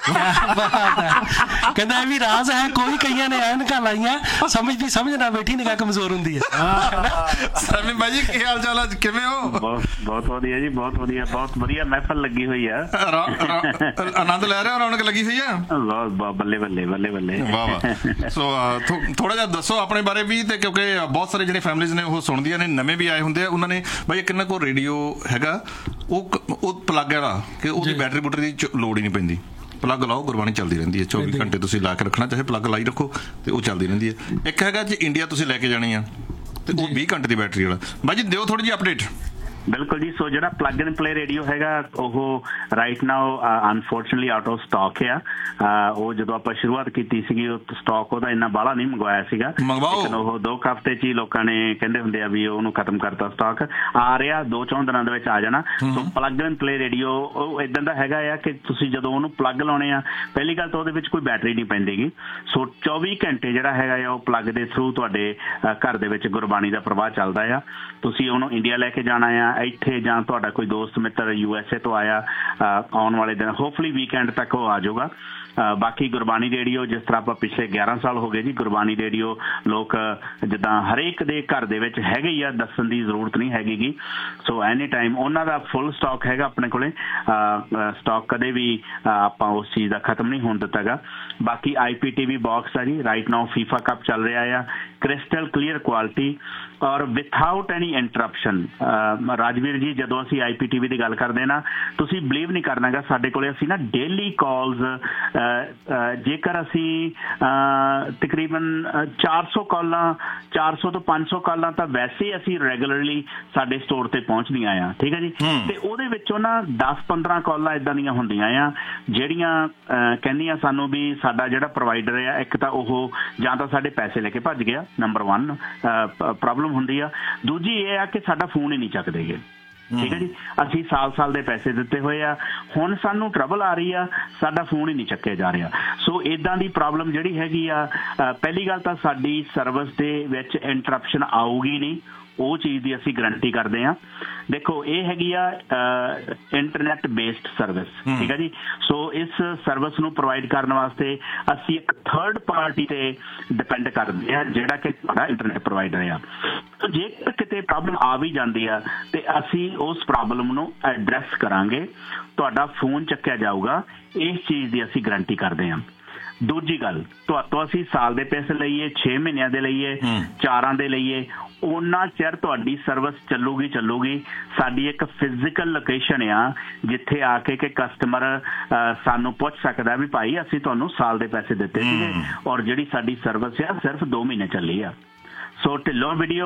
ਕਹਿੰਦਾ ਇਹ ਵੀ ਰਾਜ਼ ਹੈ, ਕੋਈ ਕਈਆਂ ਨੇ ਐਨਕਾਂ ਲਾਈਆਂ, ਸਮਝਦੀ ਸਮਝ ਨਾ ਬੈਠੀ ਨਿਗਾਹ ਕਮਜ਼ੋਰ ਹੁੰਦੀ ਹੈ। ਸਰਮੀ ਬਾਈ ਜੀ ਕੀ ਹਾਲ ਚਾਲ ਆ, ਕਿਵੇਂ ਹੋ? ਬਹੁਤ ਬਹੁਤ ਵਧੀਆ ਜੀ, ਬਹੁਤ ਵਧੀਆ, ਬਹੁਤ ਵਧੀਆ ਮਹਿਫਲ ਲੱਗੀ ਹੋਈ ਆ। ਆਨੰਦ ਲੈ ਰਹੇ ਹੋ, ਰੌਣਕ ਲੱਗੀ ਹੋਈ ਆ। ਬੱਲੇ ਬੱਲੇ ਬੱਲੇ ਬੱਲੇ, ਵਾਹ ਵਾਹ। ਸੋ ਥੋੜਾ ਜਿਹਾ ਦੱਸੋ ਆਪਣੇ ਬਾਰੇ ਵੀ, ਤੇ ਕਿਉਂਕਿ ਬਹੁਤ ਸਾਰੇ ਜਿਹੜੇ ਫੈਮਿਲੀਜ਼ ਨੇ ਉਹ ਸੁਣਦੀਆਂ ਨੇ, ਨਵੇਂ ਵੀ ਆਏ ਹੁੰਦੇ ਆ, ਉਹਨਾਂ ਨੇ ਬਾਈ ਕਿੰਨਾ ਕੋ ਰੇਡੀਓ ਹੈਗਾ, ਉਹ ਉਹ ਪਲੱਗ ਵਾਲਾ ਕਿ ਉਹਦੀ ਬੈਟਰੀ ਬੂਟਰੀ ਦੀ ਲੋੜ ਹੀ ਨਹੀਂ ਪੈਂਦੀ। ਪਲੱਗ ਲਾਓ, ਗੁਰਬਾਣੀ ਚੱਲਦੀ ਰਹਿੰਦੀ ਹੈ ਚੌਵੀ ਘੰਟੇ। ਤੁਸੀਂ ਲਾ ਕੇ ਰੱਖਣਾ, ਚਾਹੇ ਪਲੱਗ ਲਾਈ ਰੱਖੋ ਤੇ ਉਹ ਚੱਲਦੀ ਰਹਿੰਦੀ ਹੈ। ਇੱਕ ਹੈਗਾ ਜੇ ਇੰਡੀਆ ਤੁਸੀਂ ਲੈ ਕੇ ਜਾਣੀ ਆ ਤੇ ਉਹ ਵੀਹ ਘੰਟੇ ਦੀ ਬੈਟਰੀ ਵਾਲਾ। ਬਾਈ ਜੀ ਦਿਓ ਥੋੜੀ ਜਿਹੀ ਅਪਡੇਟ। ਬਿਲਕੁਲ ਜੀ। ਸੋ ਜਿਹੜਾ ਪਲੱਗ ਐਂਡ ਪਲੇ ਰੇਡੀਓ ਹੈਗਾ ਉਹ right now unfortunately out of stock ਆ। ਉਹ ਜਦੋਂ ਆਪਾਂ ਸ਼ੁਰੂਆਤ ਕੀਤੀ ਸੀਗੀ ਉਹ ਸਟਾਕ ਉਹਦਾ ਇੰਨਾ ਬਾਹਲਾ ਨਹੀਂ ਮੰਗਵਾਇਆ ਸੀਗਾ, ਲੇਕਿਨ ਉਹ ਦੋ ਕੁ ਹਫ਼ਤੇ 'ਚ ਹੀ ਲੋਕਾਂ ਨੇ ਕਹਿੰਦੇ ਹੁੰਦੇ ਆ ਵੀ ਉਹਨੂੰ ਖਤਮ ਕਰਤਾ। ਸਟਾਕ ਆ ਰਿਹਾ, ਦੋ ਚੌਂ ਦਿਨਾਂ ਦੇ ਵਿੱਚ ਆ ਜਾਣਾ। ਸੋ ਪਲੱਗ ਐਂਡ ਪਲੇ ਰੇਡੀਓ ਉਹ ਇੱਦਾਂ ਦਾ ਹੈਗਾ ਆ ਕਿ ਤੁਸੀਂ ਜਦੋਂ ਉਹਨੂੰ ਪਲੱਗ ਲਾਉਣੇ ਆ, ਪਹਿਲੀ ਗੱਲ ਤਾਂ ਉਹਦੇ ਵਿੱਚ ਕੋਈ ਬੈਟਰੀ ਨਹੀਂ ਪੈਂਦੀਗੀ। ਸੋ ਚੌਵੀ ਘੰਟੇ ਜਿਹੜਾ ਹੈਗਾ ਆ ਉਹ ਪਲੱਗ ਦੇ ਥਰੂ ਤੁਹਾਡੇ ਘਰ ਦੇ ਵਿੱਚ ਗੁਰਬਾਣੀ ਦਾ ਪ੍ਰਵਾਹ ਚੱਲਦਾ ਆ। ਤੁਸੀਂ ਉਹਨੂੰ ਇੰਡੀਆ ਲੈ ਕੇ ਜਾਣਾ ਆ, ਇੱਥੇ ਜਾਂ ਤੁਹਾਡਾ ਕੋਈ ਦੋਸਤ ਮਿੱਤਰ ਯੂ ਐਸ ਏ ਤੋਂ ਆਇਆ, ਆਉਣ ਵਾਲੇ ਦਿਨ ਹੋਪਫੁਲੀ ਵੀਕਐਂਡ ਤੱਕ ਉਹ ਆ ਜਾਊਗਾ। ਬਾਕੀ ਗੁਰਬਾਣੀ ਰੇਡੀਓ ਜਿਸ ਤਰ੍ਹਾਂ ਆਪਾਂ ਪਿਛਲੇ ਗਿਆਰਾਂ ਸਾਲ ਹੋ ਗਏ ਜੀ, ਗੁਰਬਾਣੀ ਰੇਡੀਓ ਲੋਕ ਜਿੱਦਾਂ ਹਰੇਕ ਦੇ ਘਰ ਦੇ ਵਿੱਚ ਹੈਗੇ ਹੀ ਆ, ਦੱਸਣ ਦੀ ਜ਼ਰੂਰਤ ਨਹੀਂ ਹੈਗੀ ਗੀ। ਸੋ ਐਨੀ ਟਾਈਮ ਉਹਨਾਂ ਦਾ ਫੁੱਲ ਸਟਾਕ ਹੈਗਾ ਆਪਣੇ ਕੋਲੇ। ਸਟਾਕ ਕਦੇ ਵੀ ਆਪਾਂ ਉਸ ਚੀਜ਼ ਦਾ ਖਤਮ ਨਹੀਂ ਹੋਣ ਦਿੱਤਾ ਗਾ। ਬਾਕੀ ਆਈ ਪੀ ਟੀ ਵੀ ਬਾਕਸ ਆ ਜੀ, ਰਾਈਟ ਨਾਓ ਫੀਫਾ ਕੱਪ ਚੱਲ ਰਿਹਾ ਆ, ਕ੍ਰਿਸਟਲ ਕਲੀਅਰ ਕੁਆਲਿਟੀ ਔਰ ਵਿਥਆਊਟ ਐਨੀ ਇੰਟਰਪਸ਼ਨ। ਰਾਜਵੀਰ ਜੀ ਜਦੋਂ ਅਸੀਂ ਆਈ ਪੀ ਟੀ ਵੀ ਦੀ ਗੱਲ ਕਰਦੇ ਨਾ, ਤੁਸੀਂ ਬਿਲੀਵ ਨਹੀਂ ਕਰਨਾ ਗਾ, ਸਾਡੇ ਕੋਲੇ ਅਸੀਂ ਨਾ ਡੇਲੀ ਕਾਲਸ, ਜੇਕਰ ਅਸੀਂ ਤਕਰੀਬਨ ਚਾਰ ਸੌ ਕਾਲਾਂ, ਚਾਰ ਸੌ ਤੋਂ ਪੰਜ ਸੌ ਕਾਲਾਂ ਤਾਂ ਵੈਸੇ ਅਸੀਂ ਰੈਗੂਲਰਲੀ ਸਾਡੇ ਸਟੋਰ ਤੇ ਪਹੁੰਚਦੀਆਂ ਆ, ਠੀਕ ਹੈ ਜੀ। ਤੇ ਉਹਦੇ ਵਿੱਚੋਂ ਨਾ ਦਸ ਪੰਦਰਾਂ ਕਾਲਾਂ ਇੱਦਾਂ ਦੀਆਂ ਹੁੰਦੀਆਂ ਆ ਜਿਹੜੀਆਂ ਕਹਿੰਦੀਆਂ ਸਾਨੂੰ ਵੀ ਸਾਡਾ ਜਿਹੜਾ ਪ੍ਰੋਵਾਈਡਰ ਆ, ਇੱਕ ਤਾਂ ਉਹ ਜਾਂ ਤਾਂ ਸਾਡੇ ਪੈਸੇ ਲੈ ਕੇ ਭੱਜ ਗਿਆ, ਨੰਬਰ ਵਨ ਪ੍ਰੋਬਲਮ ਹੁੰਦੀ ਆ। ਦੂਜੀ ਇਹ ਆ ਕਿ ਸਾਡਾ ਫੋਨ ਹੀ ਨਹੀਂ ਚੱਕਦੇ ਗੇ, ਠੀਕ ਹੈ ਜੀ। ਅਸੀਂ ਸਾਲ ਸਾਲ ਦੇ ਪੈਸੇ ਦਿੱਤੇ ਹੋਏ ਆ, ਹੁਣ ਸਾਨੂੰ ਟਰਬਲ ਆ ਰਹੀ ਆ, ਸਾਡਾ ਫੋਨ ਹੀ ਨਹੀਂ ਚੱਕਿਆ ਜਾ ਰਿਹਾ। ਸੋ ਇਦਾਂ ਦੀ ਪ੍ਰੋਬਲਮ ਜਿਹੜੀ ਹੈਗੀ ਆ, ਪਹਿਲੀ ਗੱਲ ਤਾਂ ਸਾਡੀ ਸਰਵਿਸ ਦੇ ਵਿੱਚ ਇੰਟਰਪਸ਼ਨ ਆਊਗੀ ਨਹੀਂ, ਉਹ ਚੀਜ਼ ਦੀ ਅਸੀਂ ਗਰੰਟੀ ਕਰਦੇ ਹਾਂ। ਦੇਖੋ ਇਹ ਹੈਗੀ ਆ ਇੰਟਰਨੈਟ ਬੇਸਡ ਸਰਵਿਸ, ਠੀਕ ਹੈ ਜੀ। ਸੋ ਇਸ ਸਰਵਿਸ ਨੂੰ ਪ੍ਰੋਵਾਈਡ ਕਰਨ ਵਾਸਤੇ ਅਸੀਂ ਇੱਕ ਥਰਡ ਪਾਰਟੀ ਤੇ ਡਿਪੈਂਡ ਕਰਦੇ ਹਾਂ, ਜਿਹੜਾ ਕਿ ਤੁਹਾਡਾ ਇੰਟਰਨੈਟ ਪ੍ਰੋਵਾਈਡਰ ਆ। ਸੋ ਜੇਕਰ ਕਿਤੇ ਪ੍ਰੋਬਲਮ ਆ ਵੀ ਜਾਂਦੀ ਆ ਤੇ ਅਸੀਂ ਉਸ ਪ੍ਰੋਬਲਮ ਨੂੰ ਐਡਰੈਸ ਕਰਾਂਗੇ, ਤੁਹਾਡਾ ਫੋਨ ਚੱਕਿਆ ਜਾਊਗਾ, ਇਸ ਚੀਜ਼ ਦੀ ਅਸੀਂ ਗਰੰਟੀ ਕਰਦੇ ਹਾਂ। ਦੂਜੀ ਗੱਲ, ਤੁਹਾਤੋਂ ਅਸੀਂ ਸਾਲ ਦੇ ਪੈਸੇ ਲਈਏ, ਛੇ ਮਹੀਨਿਆਂ ਦੇ ਲਈਏ, ਚਾਰਾਂ ਦੇ ਲਈਏ, ਉਹਨਾਂ ਚਿਰ ਤੁਹਾਡੀ ਸਰਵਿਸ ਚੱਲੂਗੀ ਚੱਲੂਗੀ। ਸਾਡੀ ਇੱਕ ਫਿਜ਼ੀਕਲ ਲੋਕੇਸ਼ਨ ਆ ਜਿੱਥੇ ਆ ਕੇ ਕਿ ਕਸਟਮਰ ਸਾਨੂੰ ਪੁੱਛ ਸਕਦਾ ਵੀ ਭਾਈ ਅਸੀਂ ਤੁਹਾਨੂੰ ਸਾਲ ਦੇ ਪੈਸੇ ਦਿੱਤੇ ਸੀਗੇ ਔਰ ਜਿਹੜੀ ਸਾਡੀ ਸਰਵਿਸ ਆ ਸਿਰਫ ਦੋ ਮਹੀਨੇ ਚੱਲੀ ਆ। ਸੋ Dhillon video,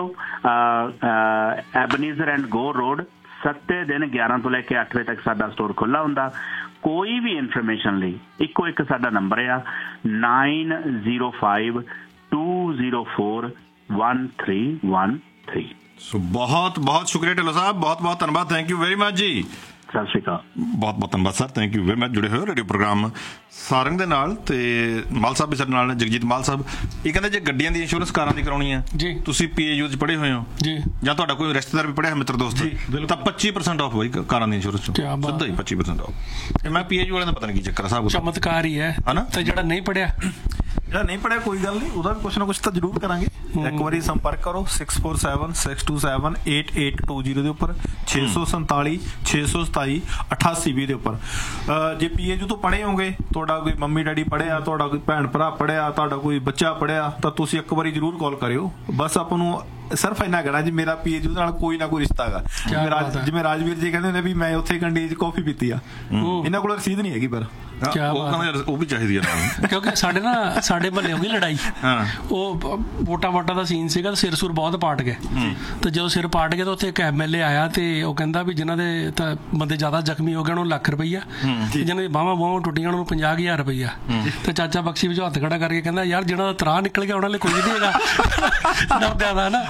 ਐਬਨੀਜ਼ਰ and go road, ਸੱਤੇ ਦਿਨ ਗਿਆਰਾਂ ਤੋਂ ਲੈ ਕੇ ਅੱਠ ਵਜੇ ਤੱਕ ਸਾਡਾ ਸਟੋਰ ਖੁੱਲ੍ਹਾ ਹੁੰਦਾ। ਕੋਈ ਵੀ ਇਨਫੋਰਮੇਸ਼ਨ ਲਈ ਇੱਕੋ ਇੱਕ ਸਾਡਾ ਨੰਬਰ ਆ nine zero five two zero four one three one three. ਸੋ ਬਹੁਤ ਬਹੁਤ ਸ਼ੁਕਰੀਆ ਢਿੱਲੋਂ ਸਾਹਿਬ, ਬਹੁਤ ਬਹੁਤ ਧੰਨਵਾਦ, ਥੈਂਕ ਯੂ ਵੈਰੀ ਮਚ ਜੀ। ਸਤਿ ਸ਼੍ਰੀ ਅਕਾਲ। ਬਹੁਤ ਬਹੁਤ ਧੰਨਵਾਦ sir, thank you very much. ਜੁੜੇ ਹੋਏ ਰੇਡੀਓ ਪ੍ਰੋਗਰਾਮ ਸਾਰੰਗ ਦੇ ਨਾਲ, ਤੇ ਮਾਲ ਸਾਹਿਬ ਵੀ ਸਾਡੇ ਨਾਲ ਨੇ, ਜਗਜੀਤ ਮਾਲ ਸਾਹਿਬ। ਇਹ ਕਹਿੰਦੇ ਜੇ ਗੱਡੀਆਂ ਦੀ ਇੰਸ਼ੋਰੈਂਸ ਕਾਰਾਂ ਦੀ ਕਰਾਉਣੀ ਹੈ ਜੀ, ਤੁਸੀਂ ਪੀ ਏ ਯੂ 'ਚ ਪੜ੍ਹੇ ਹੋਏ ਹੋ ਜੀ, ਜਾਂ ਤੁਹਾਡਾ ਕੋਈ ਰਿਸ਼ਤੇਦਾਰ ਵੀ ਪੜ੍ਹਿਆ ਮਿੱਤਰ ਦੋਸਤ, ਤਾਂ ਪੱਚੀ ਪਰਸੈਂਟ ਆਫ ਹੋਈ ਕਾਰਾਂ ਦੀ ਇੰਸ਼ੋਰੈਂਸ 'ਚ, ਸਿੱਧਾ ਹੀ ਪੱਚੀ ਪਰਸੈਂਟ ਆਫ। ਮੈਂ ਪੀ ਏ ਯੂ ਵਾਲਿਆਂ ਦਾ ਪਤਾ ਨਹੀਂ ਕੀ ਚੱਕਰ ਆ, ਸਾਹਿਬ ਚਮਤਕਾਰ ਹੀ ਹੈ ਹਨਾ। ਤੇ ਜਿਹੜਾ ਨਹੀਂ ਪੜ੍ਹਿਆ ਜਿਹੜਾ ਨਹੀਂ ਪੜਿਆ ਕੋਈ ਗੱਲ ਨਹੀਂ, ਉਹਦਾ ਵੀ ਕੁਛ ਨਾ ਕੁਛ ਤਾਂ ਜ਼ਰੂਰ ਕਰਾਂਗੇ। ਇੱਕ ਵਾਰੀ ਸੰਪਰਕ ਕਰੋ six four seven six to seven eight eight two zero ਦੇ ਉੱਪਰ, ਛੇ ਸੌ ਸੰਤਾਲੀ ਛੇ ਸੌ ਸਤਾਈ ਅਠਾਸੀ ਵੀਹ ਦੇ ਉੱਪਰ। ਜੇ ਪੀ ਏ ਯੂ ਤੋਂ ਪੜ੍ਹੇ ਹੋਗੇ, ਤੁਹਾਡਾ ਕੋਈ ਮੰਮੀ ਡੈਡੀ ਪੜ੍ਹਿਆ, ਤੁਹਾਡਾ ਕੋਈ ਭੈਣ ਭਰਾ ਪੜ੍ਹਿਆ, ਤੁਹਾਡਾ ਕੋਈ ਬੱਚਾ ਪੜ੍ਹਿਆ, ਤਾਂ ਤੁਸੀਂ ਇੱਕ ਵਾਰੀ ਜ਼ਰੂਰ ਕਾਲ ਕਰਿਓ। ਬਸ ਆਪਾਂ ਨੂੰ ਸਿਰਫ ਇੰਨਾ ਕਹਿਣਾ ਜੀ ਮੇਰਾ ਪੀ ਏ ਯੂ ਨਾਲ ਕੋਈ ਨਾ ਕੋਈ ਰਿਸ਼ਤਾ ਹੈਗਾ। ਜਿਵੇਂ ਰਾਜਵੀਰ ਜੀ ਕਹਿੰਦੇ ਨੇ ਵੀ ਮੈਂ ਉੱਥੇ ਕੰਡੀ 'ਚ ਕਾਫੀ ਪੀਤੀ ਆ, ਇਹਨਾਂ ਕੋਲ ਰਸੀਦ ਨਹੀਂ ਹੈਗੀ, ਪਰ ਉਹ ਵੀ ਚਾਹੀਦੀ ਹੈ ਕਿਉਂਕਿ ਸਾਡੇ ਨਾ ਸਾਡੇ ਮਹੱਲੇ ਹੋ ਗਈ ਲੜਾਈ, ਉਹ ਵੋਟਾਂ ਵੋਟਾਂ ਦਾ ਸੀਨ ਸੀਗਾ, ਸਿਰ ਸੁਰ ਬਹੁਤ ਪਾਟ ਗਏ। ਤੇ ਜਦੋਂ ਸਿਰ ਪਾਟ ਗਏ ਤਾਂ ਉੱਥੇ ਇੱਕ ਐਮ ਐਲ ਏ ਆਇਆ, ਤੇ ਉਹ ਕਹਿੰਦਾ ਵੀ ਜਿਹਨਾਂ ਦੇ ਤਾਂ ਬੰਦੇ ਜ਼ਿਆਦਾ ਜ਼ਖਮੀ ਹੋ ਗਏ ਉਹਨਾਂ ਨੂੰ ਲੱਖ ਰੁਪਈਆ, ਜਿਹਨਾਂ ਦੀ ਬਾਹਾਂ ਬਾਹਾਂ ਟੁੱਟੀਆਂ ਉਹਨਾਂ ਨੂੰ ਪੰਜਾਹ ਹਜ਼ਾਰ ਰੁਪਈਆ। ਤੇ ਚਾਚਾ ਬਖਸ਼ੀ ਵਿੱਚ ਹੱਥ ਖੜਾ ਕਰਕੇ ਕਹਿੰਦਾ ਯਾਰ ਜਿਹਨਾਂ ਦਾ ਤਰਾਹ ਨਿਕਲ ਗਿਆ ਉਹਨਾਂ ਲਈ ਕੋਈ ਨਹੀਂ ਹੈਗਾ। ਡਰਦਿਆਂ ਦਾ ਨਾ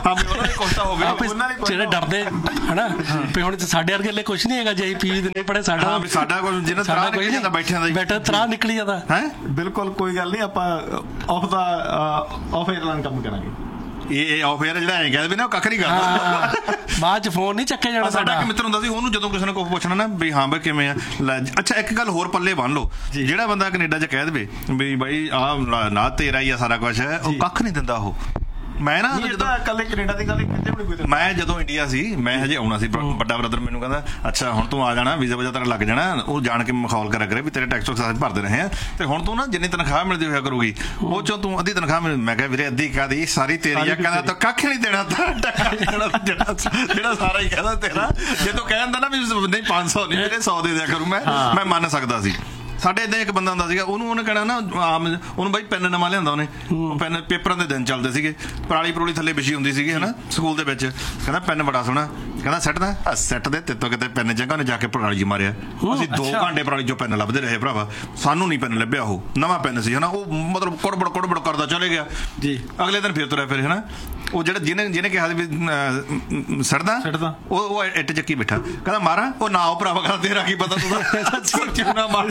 ਜਿਹੜੇ ਡਰਦੇ ਹਨਾ ਵੀ ਹੁਣ ਸਾਡੇ ਵਰਗੇ ਲਈ ਕੁਛ ਨਹੀਂ ਹੈਗਾ, ਜੇ ਪੀ ਨਹੀਂ ਪੜ੍ਹੇ ਸਾਡਾ ਸਾਡਾ ਕੋਈ ਬੈਠਿਆਂ ਦਾ ਬੈਠਾ ਤਰਾਹ ਨਿਕਲੀ ਜਾਂਦਾ ਹੈ। ਬਿਲਕੁਲ ਕੋਈ ਗੱਲ ਨਹੀਂ, ਆਪਾਂ ਆਫ ਦਾ ਆਫ ਏਅਰਲਾਈਨ ਕੰਮ ਕਰਾਂਗੇ। ਇਹ ਆਫ ਏਅਰ ਜਿਹੜਾ ਐਂ ਕਹਿੰਦੇ ਵੀ ਨਾ ਉਹ ਕੱਖ ਨਹੀਂ ਕਰਦਾ, ਬਾਅਦ ਚ ਫੋਨ ਨਹੀਂ ਚੱਕਿਆ ਜਾਣਾ। ਸਾਡਾ ਇੱਕ ਮਿੱਤਰ ਹੁੰਦਾ ਸੀ, ਉਹਨੂੰ ਜਦੋਂ ਕਿਸੇ ਨੇ ਕੋਈ ਪੁੱਛਣਾ ਨਾ ਵੀ ਹਾਂ ਬਈ ਕਿਵੇਂ ਆ, ਅੱਛਾ ਇੱਕ ਗੱਲ ਹੋਰ ਪੱਲੇ ਬੰਨ ਲਓ, ਜਿਹੜਾ ਬੰਦਾ ਕੈਨੇਡਾ 'ਚ ਕਹਿ ਦੇਵੇ ਵੀ ਬਾਈ ਆਹ ਨਾ ਤੇਰਾ ਹੀ ਆ ਸਾਰਾ ਕੁਛ, ਉਹ ਕੱਖ ਨਹੀਂ ਦਿੰਦਾ ਉਹ। ਮੈਂ ਨਾ ਜਦੋਂ ਇਕੱਲੇ ਕੈਨੇਡਾ ਦੀ ਗੱਲ ਕਿਤੇ ਵੀ ਕੋਈ, ਮੈਂ ਜਦੋਂ ਇੰਡੀਆ ਸੀ, ਮੈਂ ਹਜੇ ਆਉਣਾ ਸੀ, ਵੱਡਾ ਬ੍ਰਦਰ ਮੈਨੂੰ ਕਹਿੰਦਾ ਅੱਛਾ ਹੁਣ ਤੂੰ ਆ ਜਾਣਾ, ਵੀਜ਼ਾ ਵੀਜ਼ਾ ਤੇਰਾ ਲੱਗ ਜਾਣਾ, ਉਹ ਜਾਣ ਕੇ ਮਖੌਲ ਕਰਿਆ ਕਰੇ ਵੀ ਤੇਰੇ ਟੈਕਸ ਟੈਕਸ ਭਰਦੇ ਰਹੇ ਆ, ਤੇ ਹੁਣ ਤੂੰ ਨਾ ਜਿੰਨੀ ਤਨਖਾਹ ਮਿਲਦੀ ਹੋਇਆ ਕਰੂਗੀ ਉਹ ਚੋਂ ਤੂੰ ਅੱਧੀ ਤਨਖਾਹ ਮਿਲ। ਮੈਂ ਕਿਹਾ ਵੀਰੇ ਅੱਧੀ ਕਾਹਦੀ, ਸਾਰੀ ਤੇਰੀ ਆ। ਕਹਿੰਦਾ ਤਾਂ ਕੱਖ ਨਹੀਂ ਦੇਣਾ, ਜਿਹੜਾ ਸਾਰਾ ਹੀ ਕਹਿੰਦਾ ਤੇਰਾ। ਜੇ ਤੂੰ ਕਹਿੰਦਾ ਨਾ ਵੀ ਨਹੀਂ ਪੰਜ ਸੌ ਨਹੀਂ ਵੀਰੇ ਸੌ ਦੇ ਦਿਆ ਕਰੂ, ਮੈਂ ਮੈਂ ਮੰਨ ਸਕਦਾ ਸੀ। ਸਾਡੇ ਏਦਾਂ ਇੱਕ ਬੰਦਾ ਹੁੰਦਾ ਸੀਗਾ, ਉਹਨੂੰ ਉਹਨੇ ਕਹਿਣਾ ਨਾ ਆਮ ਉਹਨੂੰ ਬਾਈ ਪੈਨ ਨਵਾਂ ਲਿਆਂਦਾ ਉਹਨੇ, ਪੈਨ ਪੇਪਰਾਂ ਦੇ ਦਿਨ ਚੱਲਦੇ ਸੀਗੇ, ਪਰਾਲੀ ਪਰੂਲੀ ਥੱਲੇ ਵਿਛੀ ਹੁੰਦੀ ਸੀਗੀ ਹਨਾ ਸਕੂਲ ਦੇ ਵਿੱਚ, ਕਹਿੰਦਾ ਪੈਨ ਬੜਾ ਸੋਹਣਾ, ਕਹਿੰਦਾ ਸੈੱਟ ਦਾ ਸੈੱਟ ਦੇ ਤੇਤੋਂ ਕਿਤੇ ਪੈਨ ਚੰਗਾ, ਉਹਨੇ ਜਾ ਕੇ ਪਰਾਲੀ 'ਚ ਮਾਰਿਆ। ਅਸੀਂ ਦੋ ਘੰਟੇ ਪਰਾਲੀ 'ਚੋਂ ਪੈਨ ਲੱਭਦੇ ਰਹੇ ਭਰਾਵਾ, ਸਾਨੂੰ ਨਹੀਂ ਪੈਨ ਲੱਭਿਆ, ਉਹ ਨਵਾਂ ਪੈਨ ਸੀ ਹਨਾ, ਉਹ ਮਤਲਬ ਕੁੜਬੜ ਕੁੜਬੜ ਕਰਦਾ ਚਲੇ ਗਿਆ ਜੀ। ਅਗਲੇ ਦਿਨ ਫਿਰ ਤੁਰਿਆ ਫਿਰ ਹਨਾ, ਉਹ ਜਿਹੜਾ ਜਿਹਨੇ ਜਿਹਨੇ ਕਿਹਾ ਵੀ ਸੜਦਾ ਉਹ ਉਹ ਇੱਟ ਚੱਕੀ ਬੈਠਾ, ਕਹਿੰਦਾ ਮਾਰਾਂ, ਉਹ ਨਾ ਉਹ ਭਰਾਵਾ ਕਹਿੰਦਾ ਤੇਰਾ ਕੀ ਪਤਾ, ਤੂੰ ਨਾ ਮਾਰ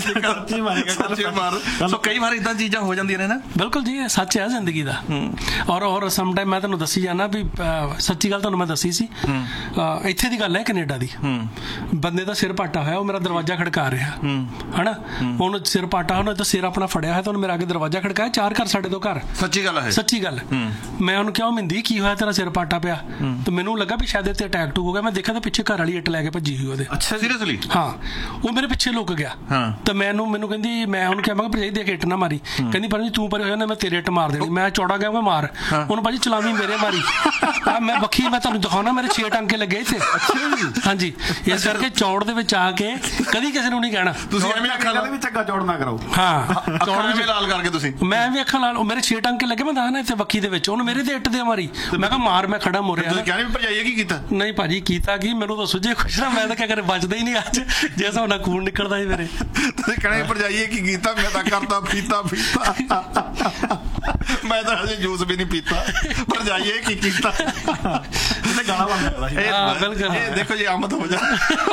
ਸੋ ਕਈ ਵਾਰ ਏਦਾਂ ਚੀਜ਼ਾਂ ਹੋ ਜਾਂਦੀਆਂ ਨੇ ਨਾ। ਬਿਲਕੁਲ ਜੀ, ਇਹ ਸੱਚ ਹੈ ਜ਼ਿੰਦਗੀ ਦਾ। ਔਰ ਔਰ ਸਮ ਟਾਈਮ ਮੈਂ ਤੁਹਾਨੂੰ ਦੱਸੀ ਜਾਣਾ ਵੀ ਸੱਚੀ ਗੱਲ ਤੁਹਾਨੂੰ ਮੈਂ ਦੱਸੀ ਸੀ, ਇੱਥੇ ਦੀ ਗੱਲ ਹੈ ਕੈਨੇਡਾ ਦੀ। ਬੰਦੇ ਦਾ ਸਿਰ ਪਾਟਾ ਹੋਇਆ, ਉਹ ਮੇਰਾ ਦਰਵਾਜ਼ਾ ਖੜਕਾ ਰਿਹਾ ਹਨਾ, ਉਹਨੂੰ ਸਿਰ ਪਾਟਾ, ਉਹਨੇ ਤਾਂ ਸਿਰ ਆਪਣਾ ਫੜਿਆ ਹੋਇਆ, ਤਾਂ ਉਹਨੇ ਮੇਰਾ ਅੱਗੇ ਦਰਵਾਜ਼ਾ ਖੜਕਾਇਆ। ਚਾਰ ਘਰ ਸਾਡੇ ਤੋਂ ਘਰ, ਸੱਚੀ ਗੱਲ ਹੈ, ਸੱਚੀ ਗੱਲ। ਮੈਂ ਉਹਨੂੰ ਕਿਹਾ ਮਿੰਦੀ ਕੀ ਹੋਇਆ ਤੇਰਾ ਸਿਰ ਪਾਟਾ ਪਿਆ, ਤੇ ਮੈਨੂੰ ਲੱਗਾ ਵੀ ਸ਼ਾਇਦ ਇੱਥੇ ਅਟੈਕ ਟੂ ਹੋ ਗਿਆ। ਮੈਂ ਦੇਖਿਆ ਤਾਂ ਪਿੱਛੇ ਘਰ ਵਾਲੀ ਇੱਟ ਲੈ ਕੇ ਭੱਜੀ ਹੋਈ ਉਹਦੇ। ਅੱਛਾ ਸੀਰੀਅਸਲੀ? ਹਾਂ, ਉਹ ਮੇਰੇ ਪਿੱਛੇ ਲੁਕ ਗਿਆ। ਤੇ ਮੈਨੂੰ ਮੈਨੂੰ ਕਹਿੰਦੀ, ਮੈਂ ਉਹਨੂੰ ਕਿਹਾ ਮੈਂ ਕਿਹਾ ਭਰਜਾਈ ਦੇ ਕੇ ਇੱਟ ਨਾ ਮਾਰੀ। ਕਹਿੰਦੀ ਪਰ ਤੂੰ ਪਰੇ ਹੋਇਆ ਨਾ ਮੈਂ ਤੇਰੇ ਇੱਟ ਮਾਰ ਦੇਣੀ। ਮੈਂ ਚੌੜਾ ਗਿਆ, ਮੈਂ ਮਾਰ ਉਹਨੂੰ ਭਾਜੀ ਚਲਾਵੀਂ ਮੇਰੇ ਮਾਰੀ। ਮੈਂ ਵੱਖੀ ਮੈਂ ਤੁਹਾਨੂੰ ਦਿਖਾਉਣਾ, ਮੇਰੇ ਛੇ ਟਾਂਕੇ ਲੱਗੇ ਇੱਥੇ। ਹਾਂਜੀ, ਇਸ ਕਰਕੇ ਚੌੜ ਦੇ ਵਿੱਚ ਆ ਕੇ ਕਦੀ ਕਿਸੇ ਨੂੰ ਨਹੀਂ ਕਹਿਣਾ ਤੁਸੀਂ ਐਵੇਂ ਅੱਖਾਂ ਨਾਲ ਵੀ ਚੰਗਾ ਚੌੜ ਨਾ ਕਰੋ। ਹਾਂ, ਚੌੜ ਵੀ ਲਾਲ ਕਰਕੇ ਤੁਸੀਂ, ਮੈਂ ਵੀ ਅੱਖਾਂ ਨਾਲ, ਮੇਰੇ ਛੇ ਟਾਂਕੇ ਲੱਗੇ, ਮੈਂ ਦੱਸਣਾ ਇੱਥੇ ਵੱਖੀ ਦੇ ਵਿੱਚ, ਉਹਨੂੰ ਮੇਰੇ ਤੇ ਇੱਟ ਦੇ ਮਾਰੀ। ਮੈਂ ਕਿਹਾ ਮਾਰ, ਮੈਂ ਖੜਾ ਮੁਰਿਆ। ਤੁਸੀਂ ਕਹਿੰਦੇ ਵੀ ਭਰਜਾਈ ਕੀ ਕੀਤਾ? ਨਹੀਂ ਭਾਜੀ ਕੀਤਾ ਕੀ, ਮੈਨੂੰ ਤਾਂ ਸੁਝੇ ਕੁਛ ਨਾ, ਮੈਂ ਤਾਂ ਕਿਆ ਕਰੇ ਬਚਦਾ ਹੀ ਨਹੀਂ ਅੱਜ, ਜੇ ਹਿਸਾਬ ਨਾਲ ਖੂਨ ਨਿਕਲਦਾ ਸੀ ਮੇਰੇ। ਤੁਸੀਂ ਕਹਿੰਦੇ ਭਰਜਾਈ ਕੀ ਕੀਤਾ? ਮੈਂ ਤਾਂ ਕਰਦਾ ਪੀਤਾ ਪੀਤਾ, ਮੈਂ ਤਾਂ ਹਜੇ ਜੂਸ ਵੀ ਨਹੀਂ ਪੀਤਾ, ਭਰਜਾਈ ਕੀ ਕੀਤਾ? ਗਾਣਾ ਬੰਦ ਇਹ ਦੇਖੋ ਜੀ, ਆਮਦ ਹੋ ਜਾ।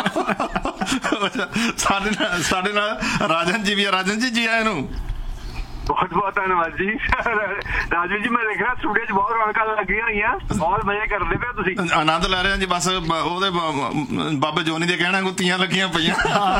ਸਾਡੇ ਨਾਲ ਸਾਡੇ ਨਾਲ ਰਾਜਨ ਜੀ ਵੀ ਆ। ਰਾਜਨ ਜੀ ਜੀ ਆਏ ਨੂੰ ਬਹੁਤ ਬਹੁਤ ਧੰਨਵਾਦ ਜੀ। ਰਾਜੂ ਜੀ ਮੈਂ ਦੇਖ ਰਿਹਾ ਸਟੂਡੀਓ 'ਚ ਬਹੁਤ ਰੌਣਕਾਂ ਲੱਗੀਆਂ ਹੋਈਆਂ, ਬਹੁਤ ਮਜ਼ੇ ਕਰਦੇ ਪਏ ਤੁਸੀਂ। ਆਨੰਦ ਲੈ ਰਹੇ ਹਾਂ ਜੀ, ਬਸ ਉਹਦੇ ਬਾਬੇ ਜੋਨੀ ਦੇ ਕਹਿਣਾ ਗੁੱਤੀਆਂ ਲੱਗੀਆਂ ਪਈਆਂ।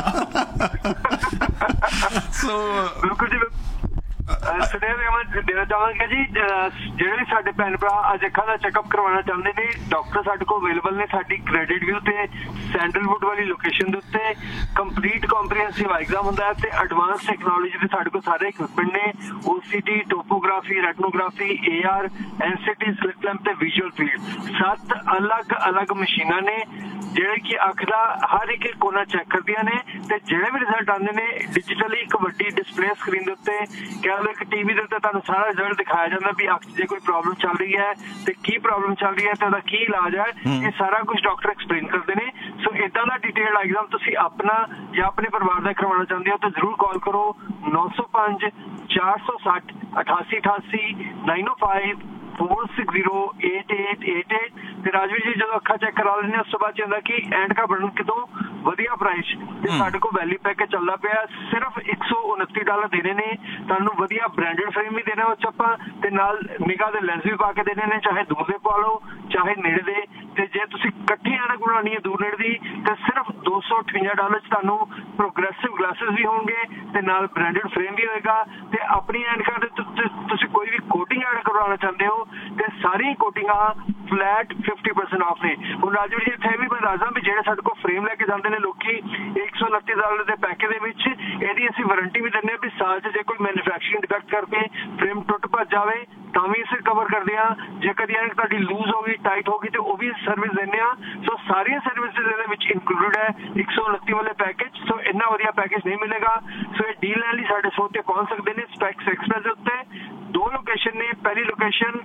ਸੋ ਬਿਲਕੁਲ ਜੀ, ਸੁਨੇਹਾ ਦੇਣਾ ਚਾਹਾਂਗਾ ਜੀ, ਜਿਹੜੇ ਵੀ ਸਾਡੇ ਭੈਣ ਭਰਾ ਅੱਜ ਅੱਖਾਂ ਦਾ ਚੈੱਕਅਪ ਕਰਵਾਉਣਾ ਚਾਹੁੰਦੇ ਨੇ, ਡਾਕਟਰ ਸਾਡੇ ਕੋਲ ਅਵੇਲੇਬਲ ਨੇ ਸਾਡੀ ਕ੍ਰੈਡਿਟ ਵਿਊ ਤੇ ਸੈਂਡਲਵੁੱਡ ਵਾਲੀ ਲੋਕੇਸ਼ਨ ਦੇ ਉੱਤੇ। ਕੰਪਲੀਟ ਕੰਪਰੀਹੈਂਸਿਵ ਐਗਜ਼ਾਮ ਹੁੰਦਾ ਹੈ ਤੇ ਐਡਵਾਂਸ ਟੈਕਨੋਲੋਜੀ ਦੇ ਸਾਡੇ ਕੋਲ ਸਾਰੇ ਇਕਵਿਪਮੈਂਟ ਨੇ, OCT, topography, ਰੈਟਨੋਗ੍ਰਾਫੀ, ਏਆਰ, NCT, slit lamp ਤੇ ਵਿਜ਼ੂਅਲ ਫੀਲਡ। ਸੱਤ ਅਲੱਗ ਅਲੱਗ ਮਸ਼ੀਨਾਂ ਨੇ ਜਿਹੜੇ ਕਿ ਅੱਖ ਦਾ ਹਰ ਇੱਕ ਕੋਨਾ ਚੈੱਕ ਕਰਦੀਆਂ ਨੇ, ਤੇ ਜਿਹੜੇ ਵੀ ਰਿਜ਼ਲਟ ਆਉਂਦੇ ਨੇ ਡਿਜੀਟਲੀ ਇੱਕ ਵੱਡੀ ਡਿਸਪਲੇ ਸਕਰੀਨ ਦੇ ਉੱਤੇ, ਕਹਿ ਲਓ ਇੱਕ ਟੀਵੀ ਦੇ ਉੱਤੇ ਤੁਹਾਨੂੰ ਸਾਰਾ ਰਿਜ਼ਲਟ ਦਿਖਾਇਆ ਜਾਂਦਾ ਵੀ ਅੱਖ 'ਚ ਜੇ ਕੋਈ ਪ੍ਰੋਬਲਮ ਚੱਲ ਰਹੀ ਹੈ ਤੇ ਕੀ ਪ੍ਰੋਬਲਮ ਚੱਲ ਰਹੀ ਹੈ ਤੇ ਉਹਦਾ ਕੀ ਇਲਾਜ ਹੈ, ਇਹ ਸਾਰਾ ਕੁਝ ਡਾਕਟਰ ਐਕਸਪਲੇਨ ਕਰਦੇ ਨੇ। ਸੋ ਏਦਾਂ ਦਾ ਡਿਟੇਲ ਐਗਜ਼ਾਮ ਤੁਸੀਂ ਆਪਣਾ ਜਾਂ ਆਪਣੇ ਪਰਿਵਾਰ ਦਾ ਕਰਵਾਉਣਾ ਚਾਹੁੰਦੇ ਹੋ ਤਾਂ ਜ਼ਰੂਰ ਕਾਲ ਕਰੋ ਨੌ ਸੌ ਪੰਜ ਚਾਰ ਸੌ ਸੱਠ ਅਠਾਸੀ ਅਠਾਸੀ ਨਾਈਨ ਓ five four six zero eight eight eight eight ਤੇ ਰਾਜਵੀਰ ਜੀ ਜਦੋਂ ਅੱਖਾਂ ਚੈੱਕ ਕਰਾ ਲੈਂਦੇ ਉਸ ਤੋਂ ਬਾਅਦ ਹੁੰਦਾ ਕਿ ਐਂਡਕਾ ਬਣਨ ਕਿਤੋਂ ਵਧੀਆ ਪ੍ਰਾਈਸ ਤੇ ਸਾਡੇ ਕੋਲ ਵੈਲੀ ਪੈਕੇਜ ਚੱਲਦਾ ਪਿਆ ਸਿਰਫ ਇੱਕ ਸੌ ਉਨੱਤੀ ਡਾਲਰ ਦੇਣੇ ਨੇ ਤੁਹਾਨੂੰ ਵਧੀਆ ਬ੍ਰਾਂਡਡ ਫਰੇਮ ਵੀ ਦੇਣਾ ਉਹ ਚ ਆਪਾਂ ਤੇ ਨਾਲ ਨਿਗਾਹ ਦੇ ਲੈਂਸ ਵੀ ਪਾ ਕੇ ਦੇਣੇ ਨੇ ਚਾਹੇ ਦੂਰ ਦੇ ਪਾ ਲਓ ਚਾਹੇ ਨੇੜੇ ਦੇ ਤੇ ਜੇ ਤੁਸੀਂ ਇਕੱਠੀ ਐਨਕ ਬਣਾਉਣੀ ਹੈ ਦੂਰ ਨੇੜੇ ਦੀ ਤੇ ਸਿਰਫ ਦੋ ਸੌ ਅਠਵੰਜਾ ਡਾਲਰ ਚ ਤੁਹਾਨੂੰ ਪ੍ਰੋਗਰੈਸਿਵ ਗਲਾਸਿਸ ਵੀ ਹੋਣਗੇ ਤੇ ਨਾਲ ਬ੍ਰਾਂਡਡ ਫਰੇਮ ਵੀ ਹੋਏਗਾ ਤੇ ਆਪਣੀ ਐਨਕਾਂ ਦੇ ਤੁਸੀਂ ਕੋਈ ਵੀ ਕੋਟਿੰਗ ਐਡ ਕਰਵਾਉਣਾ ਚਾਹੁੰਦੇ ਹੋ ਤੇ ਸਾਰੀਆਂ ਕੋਟਿੰਗਾਂ ਫਲੈਟ ਫਿਫਟੀ ਪਰਸੈਂਟ ਆਫ ਨੇ ਹੁਣ ਰਾਜਵੀਰ ਜੀ ਇੱਥੇ ਵੀ ਮੈਂ ਦੱਸਦਾ ਵੀ ਜਿਹੜੇ ਸਾਡੇ ਕੋਲ ਫਰੇਮ ਲੈ ਕੇ ਜਾਂਦੇ ਨੇ ਲੋਕੀ ਇੱਕ ਸੌ ਉਨੱਤੀ ਡਾਲਰ ਦੇ ਪੈਕੇਜ ਦੇ ਵਿੱਚ ਇਹਦੀ ਅਸੀਂ ਵਾਰੰਟੀ ਵੀ ਦਿੰਦੇ ਹਾਂ ਵੀ ਸਾਲ 'ਚ ਜੇ ਕੋਈ ਮੈਨੂਫੈਕਚਰਿੰਗ ਡਿਫੈਕਟ ਕਰਕੇ ਫਰੇਮ ਟੁੱਟ ਭੱਜ ਜਾਵੇ ਤਾਂ ਵੀ ਅਸੀਂ ਕਵਰ ਕਰਦੇ ਹਾਂ ਜੇ ਕਦੀ ਐਨਕ ਤੁਹਾਡੀ ਲੂਜ਼ ਹੋ ਗਈ ਟਾਈਟ ਹੋ ਗਈ ਤੇ ਉਹ ਵੀ ਸਰਵਿਸ ਦਿੰਦੇ ਹਾਂ ਸੋ ਸਾਰੀਆਂ ਸਰਵਿਸਿਜ਼ ਇਹਦੇ ਵਿੱਚ ਇਨਕਲੂਡਡ ਹੈ ਇੱਕ ਸੌ ਉਨੱਤੀ ਵਾਲੇ ਪੈਕੇਜ ਸੋ ਇੰਨਾ ਵਧੀਆ ਪੈਕੇਜ ਨਹੀਂ ਮਿਲੇਗਾ ਸੋ ਇਹ ਡੀਲ ਲੈਣ ਲਈ ਸਾਡੇ ਸ਼ੋਅ ਤੇ ਪਹੁੰਚ ਸਕਦੇ ਨੇ ਸਪੈਕਸ ਐਕਸਪ੍ਰੈਸ ਦੇ ਉੱਤੇ ਦੋ ਲੋਕੇਸ਼ਨ ਨੇ ਪਹਿਲੀ location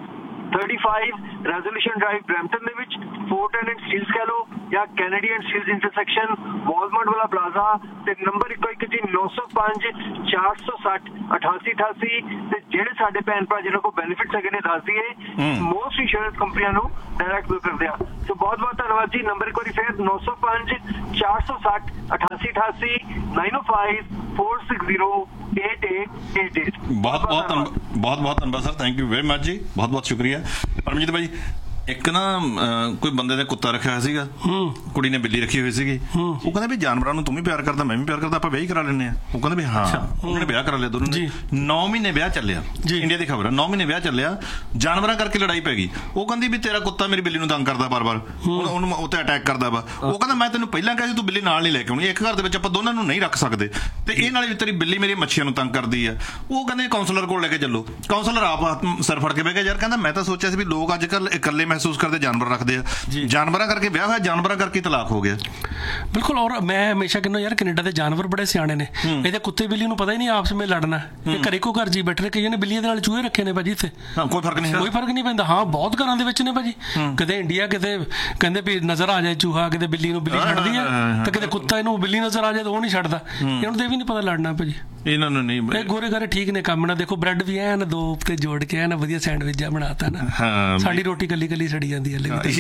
thirty-five Resolution Drive Brampton ਦੇ ਵਿੱਚ Fort and Steeles ਕਹਿ ਲਓ ਜਾਂ Kennedy and Steeles intersection Walmart ਵਾਲਾ ਪਲਾਜ਼ਾ ਤੇ ਨੰਬਰ ਇੱਕੋ ਇੱਕ ਜੀ ਨੌ ਸੌ ਪੰਜ ਚਾਰ ਸੌ ਸੱਠ ਅਠਾਸੀ ਅਠਾਸੀ ਤੇ ਜਿਹੜੇ ਸਾਡੇ ਭੈਣ ਭਰਾ ਜਿਹਨਾਂ ਕੋਲ ਬੈਨੀਫਿਟਸ ਹੈਗੇ ਨੇ ਦੱਸ ਦਈਏ ਮੋਸਟ ਇੰਸ਼ੋਰੈਂਸ ਕੰਪਨੀਆਂ ਨੂੰ ਡਾਇਰੈਕਟ ਬਿਲ ਕਰਦੇ ਆ ਸੋ ਬਹੁਤ ਬਹੁਤ ਧੰਨਵਾਦ ਜੀ ਨੰਬਰ ਇੱਕ ਵਾਰੀ ਫੇਰ ਨੌ ਸੌ ਪੰਜ ਚਾਰ ਸੌ ਸੱਠ ਅਠਾਸੀ ਅਠਾਸੀ ਨਾਈਨ ਓ five four six zero eight eight eight eight ਬਹੁਤ ਬਹੁਤ ਬਹੁਤ ਬਹੁਤ ਧੰਨਵਾਦ sir thank you very much ਜੀ ਬਹੁਤ ਬਹੁਤ ਸ਼ੁਕਰੀਆ ਪਰਮਜੀਤ ਭਾਈ ਇੱਕ ਨਾ ਕੋਈ ਬੰਦੇ ਨੇ ਕੁੱਤਾ ਰੱਖਿਆ ਹੋਇਆ ਸੀਗਾ ਕੁੜੀ ਨੇ ਬਿੱਲੀ ਰੱਖੀ ਹੋਈ ਸੀਗੀ ਉਹ ਕਹਿੰਦਾ ਵੀ ਜਾਨਵਰਾਂ ਨੂੰ ਤੂੰ ਵੀ ਪਿਆਰ ਕਰਦਾ ਮੈਂ ਵੀ ਪਿਆਰ ਕਰਦਾ ਆਪਾਂ ਵਿਆਹ ਕਰਾ ਲੈਂਦੇ ਆ ਉਹ ਕਹਿੰਦਾ ਵੀ ਹਾਂ ਉਹਨਾਂ ਨੇ ਵਿਆਹ ਕਰਾ ਲਿਆ ਦੋਨੋਂ ਨੇ ਨੌ ਮਹੀਨੇ ਵਿਆਹ ਚੱਲਿਆ ਇੰਡੀਆ ਦੀ ਖਬਰ ਹੈ ਨੌ ਮਹੀਨੇ ਵਿਆਹ ਚੱਲਿਆ ਜਾਨਵਰਾਂ ਕਰਕੇ ਲੜਾਈ ਪੈ ਗਈ ਉਹ ਕਹਿੰਦੀ ਵੀ ਤੇਰਾ ਕੁੱਤਾ ਮੇਰੀ ਬਿੱਲੀ ਨੂੰ ਤੰਗ ਕਰਦਾ ਬਾਰ-ਬਾਰ ਉਹਨੂੰ ਉੱਤੇ ਅਟੈਕ ਕਰਦਾ ਵਾ ਉਹ ਕਹਿੰਦਾ ਮੈਂ ਤੈਨੂੰ ਪਹਿਲਾਂ ਕਿਹਾ ਸੀ ਤੂੰ ਬਿੱਲੀ ਨਾਲ ਨਹੀਂ ਲੈ ਕੇ ਆਉਣੀ ਇੱਕ ਘਰ ਦੇ ਵਿੱਚ ਆਪਾਂ ਦੋਨਾਂ ਨੂੰ ਨਹੀਂ ਰੱਖ ਸਕਦੇ ਤੇ ਇਹ ਨਾਲ ਵੀ ਤੇਰੀ ਬਿੱਲੀ ਮੇਰੀ ਮੱਛੀਆਂ ਨੂੰ ਤੰਗ ਕਰਦੀ ਆ ਉਹ ਕਹਿੰਦੇ ਕਾਉਂਸਲਰ ਕੋਲ ਲੈ ਕੇ ਚੱਲੋ ਕਾਉਂਸਲਰ ਆਪ ਸਿਰ ਫੜ ਕੇ ਬਹਿ ਗਿਆ ਯਾਰ ਕਹਿੰਦਾ ਮੈਂ ਤਾਂ ਸੋਚਿਆ ਸੀ ਵੀ ਲੋਕ ਅੱਜ ਕੱਲ੍ਹ ਇਕੱਲੇ ਮਹਿਸੂਸ ਕਰਦੇ ਜਾਨਵਰ ਰੱਖਦੇ ਆ ਜਾਨਵਰਾਂ ਕਰਕੇ ਵਿਆਹ ਹੋਇਆ ਜਾਨਵਰਾਂ ਕਰਕੇ ਤਲਾਕ ਹੋ ਗਿਆ ਬਿਲਕੁਲ ਔਰ ਮੈਂ ਹਮੇਸ਼ਾ ਕਹਿੰਦਾ ਯਾਰ ਕੈਨੇਡਾ ਦੇ ਜਾਨਵਰ ਬੜੇ ਸਿਆਣੇ ਨੇ ਇਹਦੇ ਕੁੱਤੇ ਬਿੱਲੀ ਨੂੰ ਪਤਾ ਹੀ ਨਹੀਂ ਆਪਸ ਵਿੱਚ ਲੜਨਾ ਇਹ ਘਰੇ ਕੋ ਘਰ ਜੀ ਬੈਠੇ ਕਈਆਂ ਨੇ ਬਿੱਲੀਆਂ ਦੇ ਨਾਲ ਚੂਹੇ ਰੱਖੇ ਨੇ ਭਾਜੀ ਇੱਥੇ ਕੋਈ ਫਰਕ ਨਹੀਂ ਕੋਈ ਫਰਕ ਨਹੀਂ ਪੈਂਦਾ ਹਾਂ ਬਹੁਤ ਘਰਾਂ ਦੇ ਵਿੱਚ ਨੇ ਭਾਜੀ ਕਿਤੇ ਇੰਡੀਆ ਕਿਤੇ ਕਹਿੰਦੇ ਵੀ ਨਜ਼ਰ ਆ ਜਾਏ ਚੂਹਾ ਕਿਤੇ ਬਿੱਲੀ ਨੂੰ ਬਿੱਲੀ ਛੱਡਦੀ ਆ ਤੇ ਕਿਤੇ ਕੁੱਤਾ ਇਹਨੂੰ ਬਿੱਲੀ ਨਜ਼ਰ ਆ ਜਾਏ ਤਾਂ ਉਹ ਨਹੀਂ ਛੱਡਦਾ ਇਹਨੂੰ ਤੇ ਵੀ ਨਹੀਂ ਪਤਾ ਲੜਨਾ ਭਾਜੀ ਇਹਨਾਂ ਨੂੰ ਨਹੀਂ ਇਹ ਗੋਰੇ ਗਾਰੇ ਠੀਕ ਨੇ ਕੰਮ ਨਾ ਦੇਖੋ ਬ੍ਰੈਡ ਵੀ ਐਨ ਦੋ ਤੇ ਜੋੜ ਕੇ ਐਨ ਵਧੀਆ ਸੈਂਡਵਿਚ ਜਿਹਾ ਬਣਾਤਾ ਨਾ ਸਾਡੀ ਰੋਟੀ ਕੱਲੀ ਕੱਲੀ ਸੜੀ ਜਾਂਦੀ ਹੈ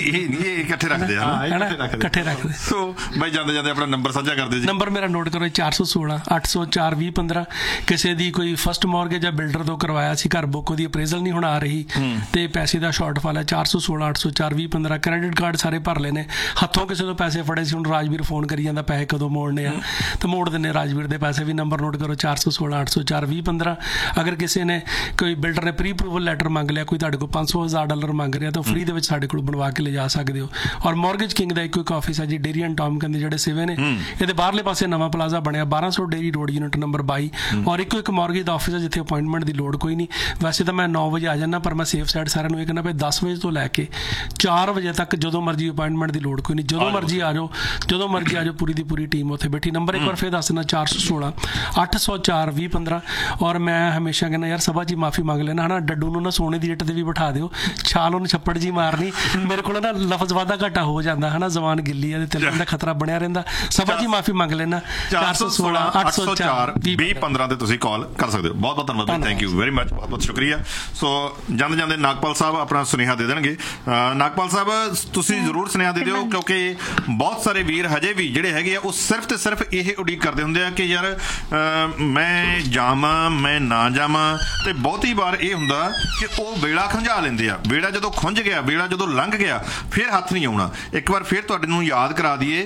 ਇਹ ਇਕੱਠੇ ਰੱਖਦੇ ਆ ਇਕੱਠੇ ਰੱਖਦੇ ਸੋ ਬਾਈ ਜਾਂਦੇ ਜਾਂਦੇ ਆਪਣਾ ਨੰਬਰ ਸਾਂਝਾ ਕਰਦੇ ਜੀ ਨੰਬਰ ਮੇਰਾ ਨੋਟ ਕਰੋ ਚਾਰ ਸੌ ਸੋਲਾਂ ਅੱਠ ਸੌ ਚਾਰ ਵੀਹ ਪੰਦਰਾਂ ਕਿਸੇ ਦੀ ਕੋਈ ਫਸਟ ਮੌਰਗੇਜ ਜਾਂ ਬਿਲਡਰ ਤੋਂ ਕਰਵਾਇਆ ਸੀ ਘਰ ਬੁੱਕ ਉਹਦੀ ਅਪਰੇਜ਼ਲ ਨਹੀਂ ਹੁਣ ਆ ਰਹੀ ਤੇ ਪੈਸੇ ਦਾ ਸ਼ਾਰਟਫਾਲ ਹੈ ਚਾਰ ਸੌ ਸੋਲਾਂ ਅੱਠ ਸੌ ਚਾਰ ਵੀਹ ਪੰਦਰਾਂ ਕ੍ਰੈਡਿਟ ਕਾਰਡ ਸਾਰੇ ਭਰ ਲਏ ਨੇ ਹੱਥੋਂ ਕਿਸੇ ਤੋਂ ਪੈਸੇ ਫੜੇ ਸੀ ਹੁਣ ਰਾਜਵੀਰ ਫੋਨ ਕਰੀ ਜਾਂਦਾ ਪੈਸੇ ਕਦੋਂ ਮੋੜਨੇ ਆ ਤੇ ਮੋੜ ਦਿੰਦੇ ਰਾਜਵੀਰ ਦੇ ਪੈਸੇ ਵੀ ਨੰਬਰ ਨੋਟ ਕਰੋ ਚਾਰ ਸੌ ਸੋਲਾਂ ਅੱਠ ਸੌ ਚਾਰ ਵੀਹ ਪੰਦਰਾਂ ਅਗਰ ਕਿਸੇ ਨੇ ਕੋਈ ਬਿਲਡਰ ਨੇ ਪ੍ਰੀ ਅਪਰੂਵਲ ਲੈਟਰ ਮੰਗ ਲਿਆ ਕੋਈ ਤੁਹਾਡੇ ਕੋਲ ਪੰਜ ਸੌ ਹਜ਼ਾਰ ਡਾਲਰ ਮੰਗ ਰਿਹਾ ਤਾਂ ਫ੍ਰੀ ਦੇ ਵਿੱਚ ਸਾਡੇ ਕੋਲ ਬਣਵਾ ਕੇ ਲਿਜਾ ਸਕਦੇ ਹੋ ਔਰ ਮੌਰਗੇਜ ਕਿੰਗ ਦਾ ਇੱਕੋ ਇੱਕ ਆਫਿਸ ਹੈ ਜੀ ਡੇਰੀ ਐਂਡ ਟਾਮ ਕਹਿੰਦੇ ਜਿਹੜੇ ਸਿਵੇ ਨੇ ਇਹਦੇ ਬਾਹਰਲੇ ਪਾਸੇ ਨਵਾਂ ਪਲਾਜ਼ਾ ਬਣਿਆ ਬਾਰਾਂ ਸੌ ਡੇਰੀ ਰੋਡ ਯੂਨਿਟ ਨੰਬਰ ਬਾਈ ਔਰ ਇੱਕੋ ਇੱਕ ਮੌਰਗੇਜ ਦਾ ਆਫਿਸ ਹੈ ਜਿੱਥੇ ਅਪਾਇੰਟਮੈਂਟ ਦੀ ਲੋੜ ਕੋਈ ਨਹੀਂ ਵੈਸੇ ਤਾਂ ਮੈਂ ਨੌ ਵਜੇ ਆ ਜਾਂਦਾ ਪਰ ਮੈਂ ਸੇਫ ਸਾਈਡ ਸਾਰਿਆਂ ਨੂੰ ਇਹ ਕਹਿੰਦਾ ਵੀ ਦਸ ਵਜੇ ਤੋਂ ਲੈ ਕੇ ਚਾਰ ਵਜੇ ਤੱਕ ਜਦੋਂ ਮਰਜ਼ੀ ਅਪਾਇੰਟਮੈਂਟ ਦੀ ਲੋੜ ਕੋਈ ਨਹੀਂ ਜਦੋਂ ਮਰਜ਼ੀ ਆ ਜਾਓ ਜਦੋਂ ਮਰਜ਼ੀ ਆ ਜਾਓ ਪੂਰੀ ਦੀ ਪੂਰੀ ਟੀਮ ਉੱਥੇ ਬੈਠੀ ਨੰਬਰ ਇੱਕ ਵਾਰ ਫਿਰ ਦੱਸ ਦਿੰਦਾ ਚਾਰ ਸੌ ਸੋਲਾਂ ਅੱਠ ਸੌ ਚਾਰ ਵੀਹ ਪੰਦਰਾਂ ਔਰ ਮੈਂ ਹਮੇਸ਼ਾ ਕਹਿੰਦਾ ਯਾਰ ਸਭਾ ਜੀ ਮਾਫੀ ਮੰਗ ਲੈਣਾ ਹਨਾ ਡੱਡੂ ਨੂੰ ਨਾ ਸੋਨੇ ਦੀ ਇੱਟ ਤੇ ਵੀ ਬਿਠਾ ਦਿਓ ਛਾਲ ਉਹਨੂੰ ਛੱਪੜ ਜੀ ਮਾਰਨੀ ਮੇਰੇ ਕੋਲ ਨਾ ਲਫ਼ਜ਼ ਵਾਧਾ ਘਾਟਾ ਹੋ ਜਾਂਦਾ ਹਨਾ ਜ਼ਬਾਨ ਗਿੱਲੀ ਹੈ ਤੇ ਤਿਲਕਣ ਦਾ ਖਤਰਾ ਬਣਿਆ ਰਹਿੰਦਾ ਸਭਾ ਜੀ ਮਾਫੀ ਮੰਗ ਲੈਣਾ ਚਾਰ ਸੌ ਸੋਲਾਂ ਅੱਠ ਸੌ ਚਾਰ ਵੀਹ ਪੰਦਰਾਂ ਤੇ ਤੁਸੀਂ ਕਾਲ ਕਰ ਸਕਦੇ ਹੋ ਬਹੁਤ ਬਹੁਤ ਧੰਨਵਾਦ ਥੈਂਕ ਯੂ ਵੈਰੀ ਮਚ ਬਹੁਤ ਬਹੁਤ ਸ਼ੁਕਰੀਆ ਸੋ ਜਾਂਦੇ ਜਾਂਦੇ ਨਾਗਪਾਲ ਸਾਹਿਬ ਆਪਣਾ ਸੁਨੇਹਾ ਦੇ ਦੇਣਗੇ ਨਾਗਪਾਲ ਸਾਹਿਬ ਤੁਸੀਂ ਜ਼ਰੂਰ ਸੁਨੇਹਾ ਦੇ ਦਿਓ ਕਿਉਂਕਿ ਬਹੁਤ ਸਾਰੇ ਵੀਰ ਹਜੇ ਵੀ ਜਿਹੜੇ ਹੈਗੇ ਆ ਉਹ ਸਿਰਫ ਤੇ ਸਿਰਫ ਇਹ ਉਡੀਕ ਕਰਦੇ ਹੁੰਦੇ ਆ ਕਿ ਯਾਰ ਮੈਂ ਜਾਵਾਂ ਮੈਂ ਨਾ ਜਾਵਾਂ ਤੇ ਬਹੁਤੀ ਵਾਰ ਇਹ ਹੁੰਦਾ ਕਿ ਉਹ ਵੇਲਾ ਖੰਝਾ ਲੈਂਦੇ ਆ ਵੇਲਾ ਜਦੋਂ ਖੁੰਝ ਗਿਆ ਵੇਲਾ ਜਦੋਂ ਲੰਘ ਗਿਆ ਫਿਰ ਹੱਥ ਨਹੀਂ ਆਉਣਾ ਇੱਕ ਵਾਰ ਫਿਰ ਤੁਹਾਡੇ ਨੂੰ ਯਾਦ ਕਰਾ ਦਈਏ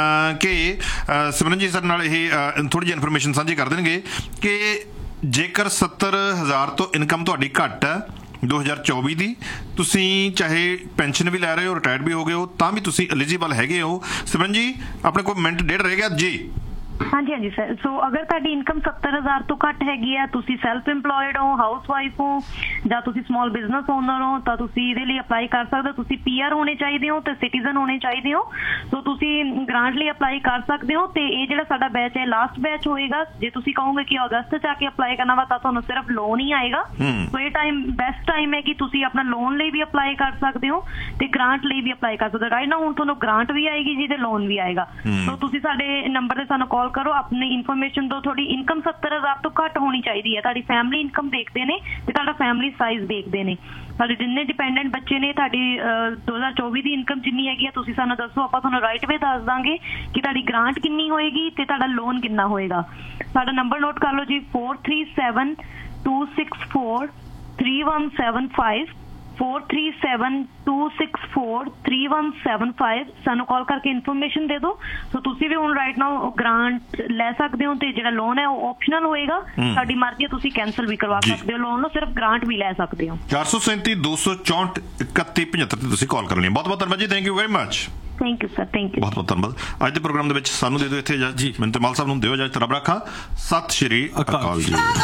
ਕਿ ਸਿਮਰਨਜੀਤ ਸਰ ਨਾਲ ਇਹ ਥੋੜ੍ਹੀ ਜਿਹੀ ਇਨਫੋਰਮੇਸ਼ਨ ਸਾਂਝੀ ਕਰ ਦੇਣਗੇ ਕਿ ਜੇਕਰ ਸੱਤਰ ਹਜ਼ਾਰ ਤੋਂ ਇਨਕਮ ਤੁਹਾਡੀ ਘੱਟ ਹੈ ਦੋ ਹਜ਼ਾਰ ਚੌਵੀ ਦੀ ਤੁਸੀਂ ਚਾਹੇ ਪੈਨਸ਼ਨ ਵੀ ਲੈ ਰਹੇ ਹੋ ਰਿਟਾਇਰਡ ਵੀ ਹੋ ਗਏ ਹੋ ਤਾਂ ਵੀ ਤੁਸੀਂ ਐਲੀਜੀਬਲ ਹੈਗੇ ਹੋ ਸਿਮਰਨ ਜੀ ਆਪਣੇ ਕੋਲ ਮਿੰਟ ਡੇਢ ਰਹਿ ਗਿਆ ਜੀ ਹਾਂਜੀ ਹਾਂਜੀ ਸਰ ਸੋ ਅਗਰ ਤੁਹਾਡੀ ਇਨਕਮ ਸੱਤਰ ਹਜ਼ਾਰ ਤੋਂ ਘੱਟ ਹੈਗੀ ਆ ਤੁਸੀਂ ਸੈਲਫ ਇੰਪਲੋਇਡ ਹੋ ਹਾਊਸ ਵਾਈਫ ਹੋ ਜਾਂ ਤੁਸੀਂ ਸਮਾਲ ਬਿਜ਼ਨਸ ਓਨਰ ਹੋ ਤਾਂ ਤੁਸੀਂ ਇਹਦੇ ਲਈ ਅਪਲਾਈ ਕਰ ਸਕਦੇ ਹੋ ਤੁਸੀਂ ਪੀ ਆਰ ਹੋਣੇ ਚਾਹੀਦੇ ਹੋ ਤੇ ਸਿਟੀਜ਼ਨ ਹੋਣੇ ਚਾਹੀਦੇ ਹੋ ਸੋ ਤੁਸੀਂ ਗ੍ਰਾਂਟ ਲਈ ਅਪਲਾਈ ਕਰ ਸਕਦੇ ਹੋ ਤੇ ਇਹ ਜਿਹੜਾ ਸਾਡਾ ਬੈਚ ਹੈ ਲਾਸਟ ਬੈਚ ਹੋਏਗਾ ਜੇ ਤੁਸੀਂ ਕਹੋਗੇ ਕਿ ਅਗਸਤ ਚ ਆ ਕੇ ਅਪਲਾਈ ਕਰਨਾ ਵਾ ਤਾਂ ਤੁਹਾਨੂੰ ਸਿਰਫ ਲੋਨ ਹੀ ਆਏਗਾ ਸੋ ਇਹ ਟਾਈਮ ਬੈਸਟ ਟਾਈਮ ਹੈ ਕਿ ਤੁਸੀਂ ਆਪਣਾ ਲੋਨ ਲਈ ਵੀ ਅਪਲਾਈ ਕਰ ਸਕਦੇ ਹੋ ਤੇ ਗ੍ਰਾਂਟ ਲਈ ਵੀ ਅਪਲਾਈ ਕਰ ਸਕਦੇ ਹੋ ਰਾਈਟ ਨਾਓ ਹੁਣ ਤੁਹਾਨੂੰ ਗ੍ਰਾਂਟ ਵੀ ਆਏਗੀ ਜੀ ਤੇ ਲੋਨ ਵੀ ਆਏਗਾ ਸੋ ਤੁਸੀਂ ਸਾਡੇ ਨੰਬਰ ਤੇ ਸਾਨੂੰ ਕਾਲ ਕਾਲ ਕਰੋ, ਆਪਣੀ ਇਨਫੋਰਮੇਸ਼ਨ ਦਿਓ। ਤੁਹਾਡੀ ਇਨਕਮ ਸੱਤਰ ਹਜ਼ਾਰ ਤੋਂ ਘੱਟ ਹੋਣੀ ਚਾਹੀਦੀ ਹੈ। ਤੁਹਾਡੀ ਫੈਮਿਲੀ ਇਨਕਮ ਦੇਖਦੇ ਨੇ ਤੇ ਤੁਹਾਡਾ ਫੈਮਿਲੀ ਸਾਈਜ਼ ਦੇਖਦੇ ਨੇ। ਤੁਹਾਡੇ ਜਿੰਨੇ ਡਿਪੈਂਡੈਂਟ ਬੱਚੇ ਨੇ, ਤੁਹਾਡੀ ਦੋ ਹਜ਼ਾਰ ਚੌਵੀ ਦੀ ਇਨਕਮ ਜਿੰਨੀ ਹੈਗੀ ਆ ਤੁਸੀਂ ਸਾਨੂੰ ਦੱਸੋ, ਆਪਾਂ ਤੁਹਾਨੂੰ ਰਾਈਟ ਵੇ ਦੱਸ ਦਾਂਗੇ ਕਿ ਤੁਹਾਡੀ ਗ੍ਰਾਂਟ ਕਿੰਨੀ ਹੋਏਗੀ ਤੇ ਤੁਹਾਡਾ ਲੋਨ ਕਿੰਨਾ ਹੋਏਗਾ। ਸਾਡਾ ਨੰਬਰ ਨੋਟ ਕਰ ਲਓ ਜੀ, four three seven two six four three one seven five, four three seven two six four three one seven five. ਸਾਨੂੰ ਕਾਲ ਕਰਕੇ ਇਨਫੋਰਮੇਸ਼ਨ ਦੇ ਦਿਓ। ਸੋ ਤੁਸੀਂ ਵੀ ਹੁਣ ਰਾਈਟ ਨਾਓ ਗ੍ਰਾਂਟ ਲੈ ਸਕਦੇ ਹੋ ਤੇ ਜਿਹੜਾ ਲੋਨ ਹੈ ਉਹ ਆਪਸ਼ਨਲ ਹੋਏਗਾ। ਸਾਡੀ ਮਰਜ਼ੀ ਹੈ, ਤੁਸੀਂ ਕੈਂਸਲ ਵੀ ਕਰਵਾ ਸਕਦੇ ਹੋ ਲੋਨ ਨੂੰ, ਸਿਰਫ ਗ੍ਰਾਂਟ ਵੀ ਲੈ ਸਕਦੇ ਹੋ। ਚਾਰ ਸੌ ਸੈਂਤੀ ਦੋ ਸੌ ਚੌਂਹਠ ਇਕੱਤੀ ਪਝੱਤਰ ਤੇ ਤੁਸੀਂ ਕਾਲ ਕਰਨੀ ਹੈ। ਬਹੁਤ ਬਹੁਤ ਧੰਨਵਾਦ ਜੀ, thank you very much. Thank you sir, thank you. ਬਹੁਤ ਬਹੁਤ ਧੰਨਵਾਦ। ਅੱਜ ਦੇ ਪ੍ਰੋਗਰਾਮ ਦੇ ਵਿੱਚ ਸਾਨੂੰ ਦੇ ਦਿਓ ਇੱਥੇ ਇਜਾਜ਼ਤ ਜੀ, ਮੈਨੂੰ ਤੇ ਮਾਲ ਸਾਹਿਬ ਨੂੰ ਦਿਓ ਇਜਾਜ਼ਤ। ਰੱਬ ਰੱਖਾ। ਸਤਿ ਸ਼੍ਰੀ ਅਕਾਲ ਜੀ।